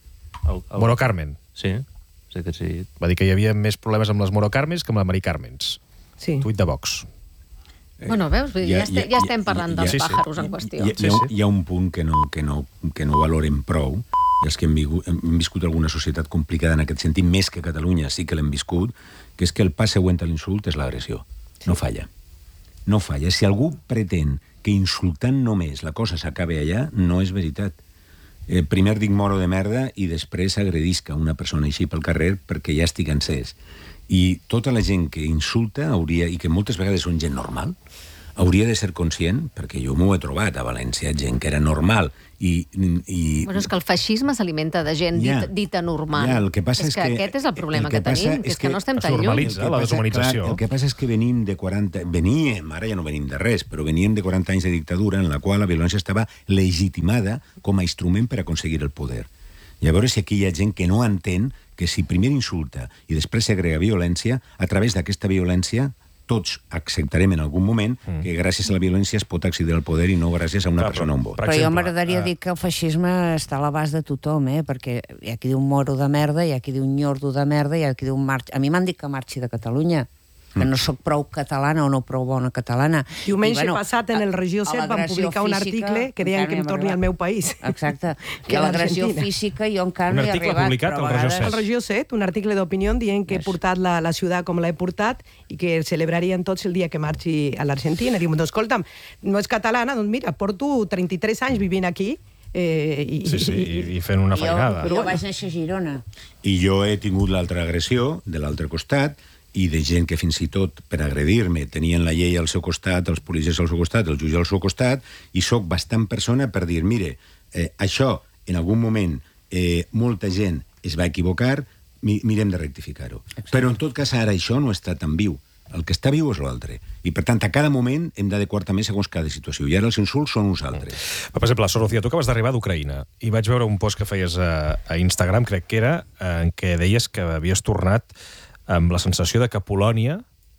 Speaker 7: El, el...
Speaker 2: Moro Carmen.
Speaker 7: Sí, sí que sí.
Speaker 2: Va dir que hi havia més problemes amb les Moro Carmens que amb la Mari Carmens.
Speaker 12: Sí.
Speaker 2: Tuit de Vox.
Speaker 9: Bueno, veus? Ja, ja, ja, ja estem parlant dels pàjaros en qüestió.
Speaker 6: Hi ha, hi, ha, hi ha un punt que no, que no, que no valorem prou, i els que hem, vigut, hem viscut alguna societat complicada en aquest sentit, més que Catalunya sí que l'hem viscut, que és que el pas següent a l'insult és l'agressió. No falla. No falla. Si algú pretén que insultant només la cosa s'acabe allà, no és veritat. Eh, primer dic moro de merda i després agredisca una persona així pel carrer perquè ja estic encès. I tota la gent que insulta hauria, i que moltes vegades són gent normal, hauria de ser conscient, perquè jo m'ho he trobat a València, gent que era normal. I, i...
Speaker 9: Bueno, és que el feixisme s'alimenta de gent ja, dit, dita normal.
Speaker 6: Ja, el que passa és, és
Speaker 9: que,
Speaker 6: que
Speaker 9: aquest és el problema
Speaker 6: el que,
Speaker 9: que tenim, que és que, que no estem tan lluny.
Speaker 2: Es normalitza la deshumanització.
Speaker 6: El que passa és que venim de quaranta... Veníem, ara ja no venim de res, però veníem de quaranta anys de dictadura en la qual la violència estava legitimada com a instrument per aconseguir el poder. Llavors, aquí hi ha gent que no entén que si primer insulta i després s'agrega violència, a través d'aquesta violència tots acceptarem en algun moment mm. que gràcies a la violència es pot accedir al poder i no gràcies a una Clar, persona o un vot.
Speaker 24: Però exemple, jo m'agradaria uh... dir que el feixisme està a l'abast de tothom, eh? Perquè hi ha qui diu moro de merda, hi ha qui diu nyordo de merda, hi ha qui diu marx... A mi m'han dit que marxi de Catalunya, que no sóc prou catalana o no prou bona catalana.
Speaker 12: Diumenge I, bueno, passat en el Regió set van publicar un article que deien que em torni al meu país.
Speaker 24: Exacte. I a l'agressió física jo encara no he arribat.
Speaker 2: Un article publicat al Regió set.
Speaker 12: El Regió set, un article d'opinió dient que he portat la, la ciutat com l'he portat i que celebrarien tots el dia que marxi a l'Argentina. Diuen, doncs, escolta'm, no és catalana, doncs mira, porto trenta-tres anys vivint aquí, Eh, i,
Speaker 2: sí, sí, i, i fent una feinada.
Speaker 24: Jo, jo vaig néixer a Girona.
Speaker 6: I jo he tingut l'altra agressió de l'altre costat, i de gent que fins i tot per agredir-me tenien la llei al seu costat, els policies al seu costat, el jutge al seu costat, i sóc bastant persona per dir, mire, eh, això en algun moment eh, molta gent es va equivocar, mi, mirem de rectificar-ho. Però en tot cas ara això no està tan viu. El que està viu és l'altre. I, per tant, a cada moment hem d'adequar també segons cada situació. I ara els insults són uns altres.
Speaker 2: Per exemple, Sorocia, tu acabes d'arribar d'Ucraïna i vaig veure un post que feies a, a Instagram, crec que era, en què deies que havies tornat amb la sensació de que Polònia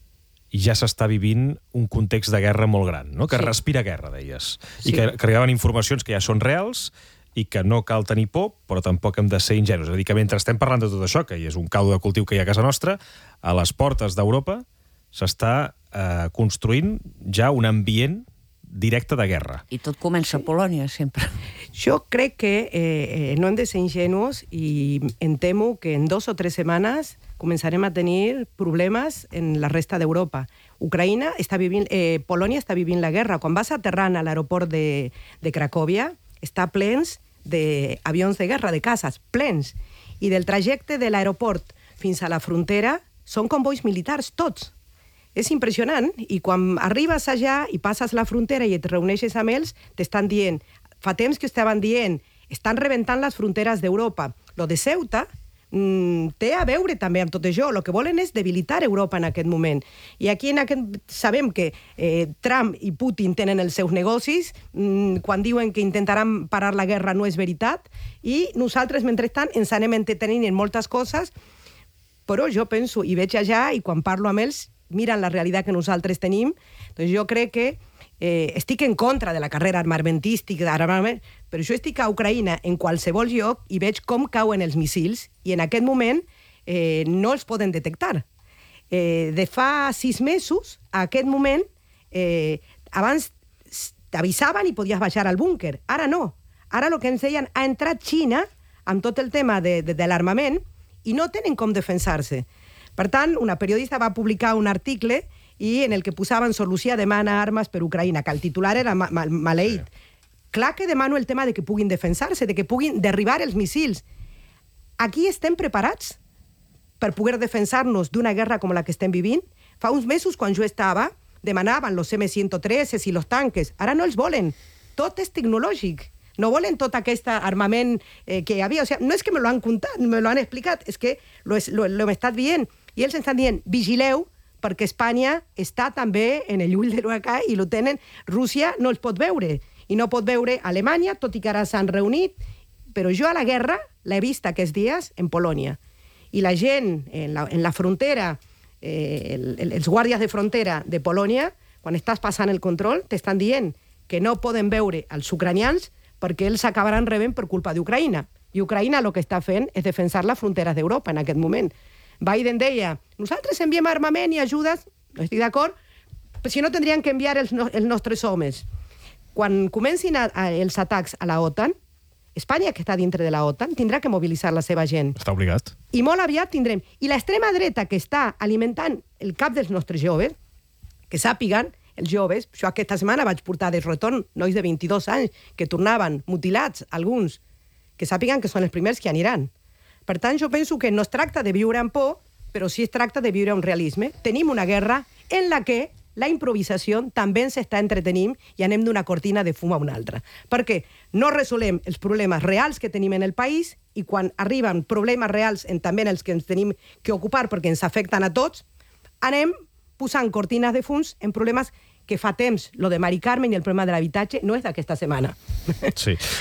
Speaker 2: ja s'està vivint un context de guerra molt gran, no? Que sí. Respira guerra, deies. Sí. I que, que arribaven informacions que ja són reals i que no cal tenir por, però tampoc hem de ser ingenus. És a dir, que mentre estem parlant de tot això, que és un caldo de cultiu que hi ha a casa nostra, a les portes d'Europa s'està eh, construint ja un ambient directe de guerra.
Speaker 24: I tot comença a Polònia, sempre.
Speaker 12: Jo crec que eh, no hem de ser ingenus i em temo que en dos o tres setmanes començarem a tenir problemes en la resta d'Europa. Ucraïna està vivint, eh, Polònia està vivint la guerra. Quan vas aterrant a l'aeroport de, de Cracòvia, està plens d'avions de guerra, de cases, plens. I del trajecte de l'aeroport fins a la frontera són convois militars, tots. És impressionant, i quan arribes allà i passes la frontera i et reuneixes amb ells, t'estan dient, fa temps que estaven dient, estan rebentant les fronteres d'Europa. Lo de Ceuta mmm, té a veure també amb tot això. Lo que volen és debilitar Europa en aquest moment. I aquí en aquest, sabem que eh, Trump i Putin tenen els seus negocis, mmm, quan diuen que intentaran parar la guerra no és veritat, i nosaltres, mentrestant, ens anem entretenint en moltes coses, però jo penso, i veig allà, i quan parlo amb ells, miren la realitat que nosaltres tenim, doncs jo crec que eh, estic en contra de la carrera armamentística, però jo estic a Ucraïna en qualsevol lloc i veig com cauen els missils i en aquest moment eh, no els poden detectar. Eh, de fa sis mesos, a aquest moment, eh, abans t'avisaven i podies baixar al búnquer. Ara no. Ara el que ens deien, ha entrat Xina amb tot el tema de, de, de l'armament i no tenen com defensar-se. Per tant, una periodista va publicar un article i en el que posaven Solució demana armes per Ucraïna, que el titular era ma ma maleït. Sí. Clar que demano el tema de que puguin defensar-se, de que puguin derribar els missils. Aquí estem preparats per poder defensar-nos d'una guerra com la que estem vivint? Fa uns mesos, quan jo estava, demanaven los eme cent tretze i los tanques. Ara no els volen. Tot és tecnològic. No volen tot aquest armament eh, que hi havia. O sea, no és que me lo han contat, me lo han explicat, és que lo, es, lo, lo hem estat dient. I ells estan dient, vigileu, perquè Espanya està també en el ull de l'huracà i lo tenen. Rússia no els pot veure. I no pot veure Alemanya, tot i que ara s'han reunit. Però jo a la guerra l'he vist aquests dies en Polònia. I la gent en la, en la frontera, eh, el, el, els guàrdies de frontera de Polònia, quan estàs passant el control, t'estan dient que no poden veure els ucranians perquè ells acabaran rebent per culpa d'Ucraïna. I Ucraïna el que està fent és defensar les fronteres d'Europa en aquest moment. Biden deia, nosaltres enviem armament i ajudes, no estic d'acord, però si no tindrien que enviar els, no, els nostres homes. Quan comencin a, a, els atacs a la OTAN, Espanya, que està dintre de la OTAN, tindrà que mobilitzar la seva gent.
Speaker 2: Està obligat.
Speaker 12: I molt aviat tindrem. I l'extrema dreta que està alimentant el cap dels nostres joves, que sàpiguen, els joves, jo aquesta setmana vaig portar de retorn nois de vint-i-dos anys que tornaven mutilats, alguns, que sàpiguen que són els primers que aniran. Per tant, jo penso que no es tracta de viure amb por, però sí es tracta de viure amb realisme. Tenim una guerra en la que la improvisació també ens està entretenint i anem d'una cortina de fum a una altra. Perquè no resolem els problemes reals que tenim en el país i quan arriben problemes reals en també en els que ens tenim que ocupar perquè ens afecten a tots, anem posant cortines de fums en problemes que fa temps. Lo de Mari Carmen i el problema de l'habitatge no és d'aquesta setmana.
Speaker 2: Sí.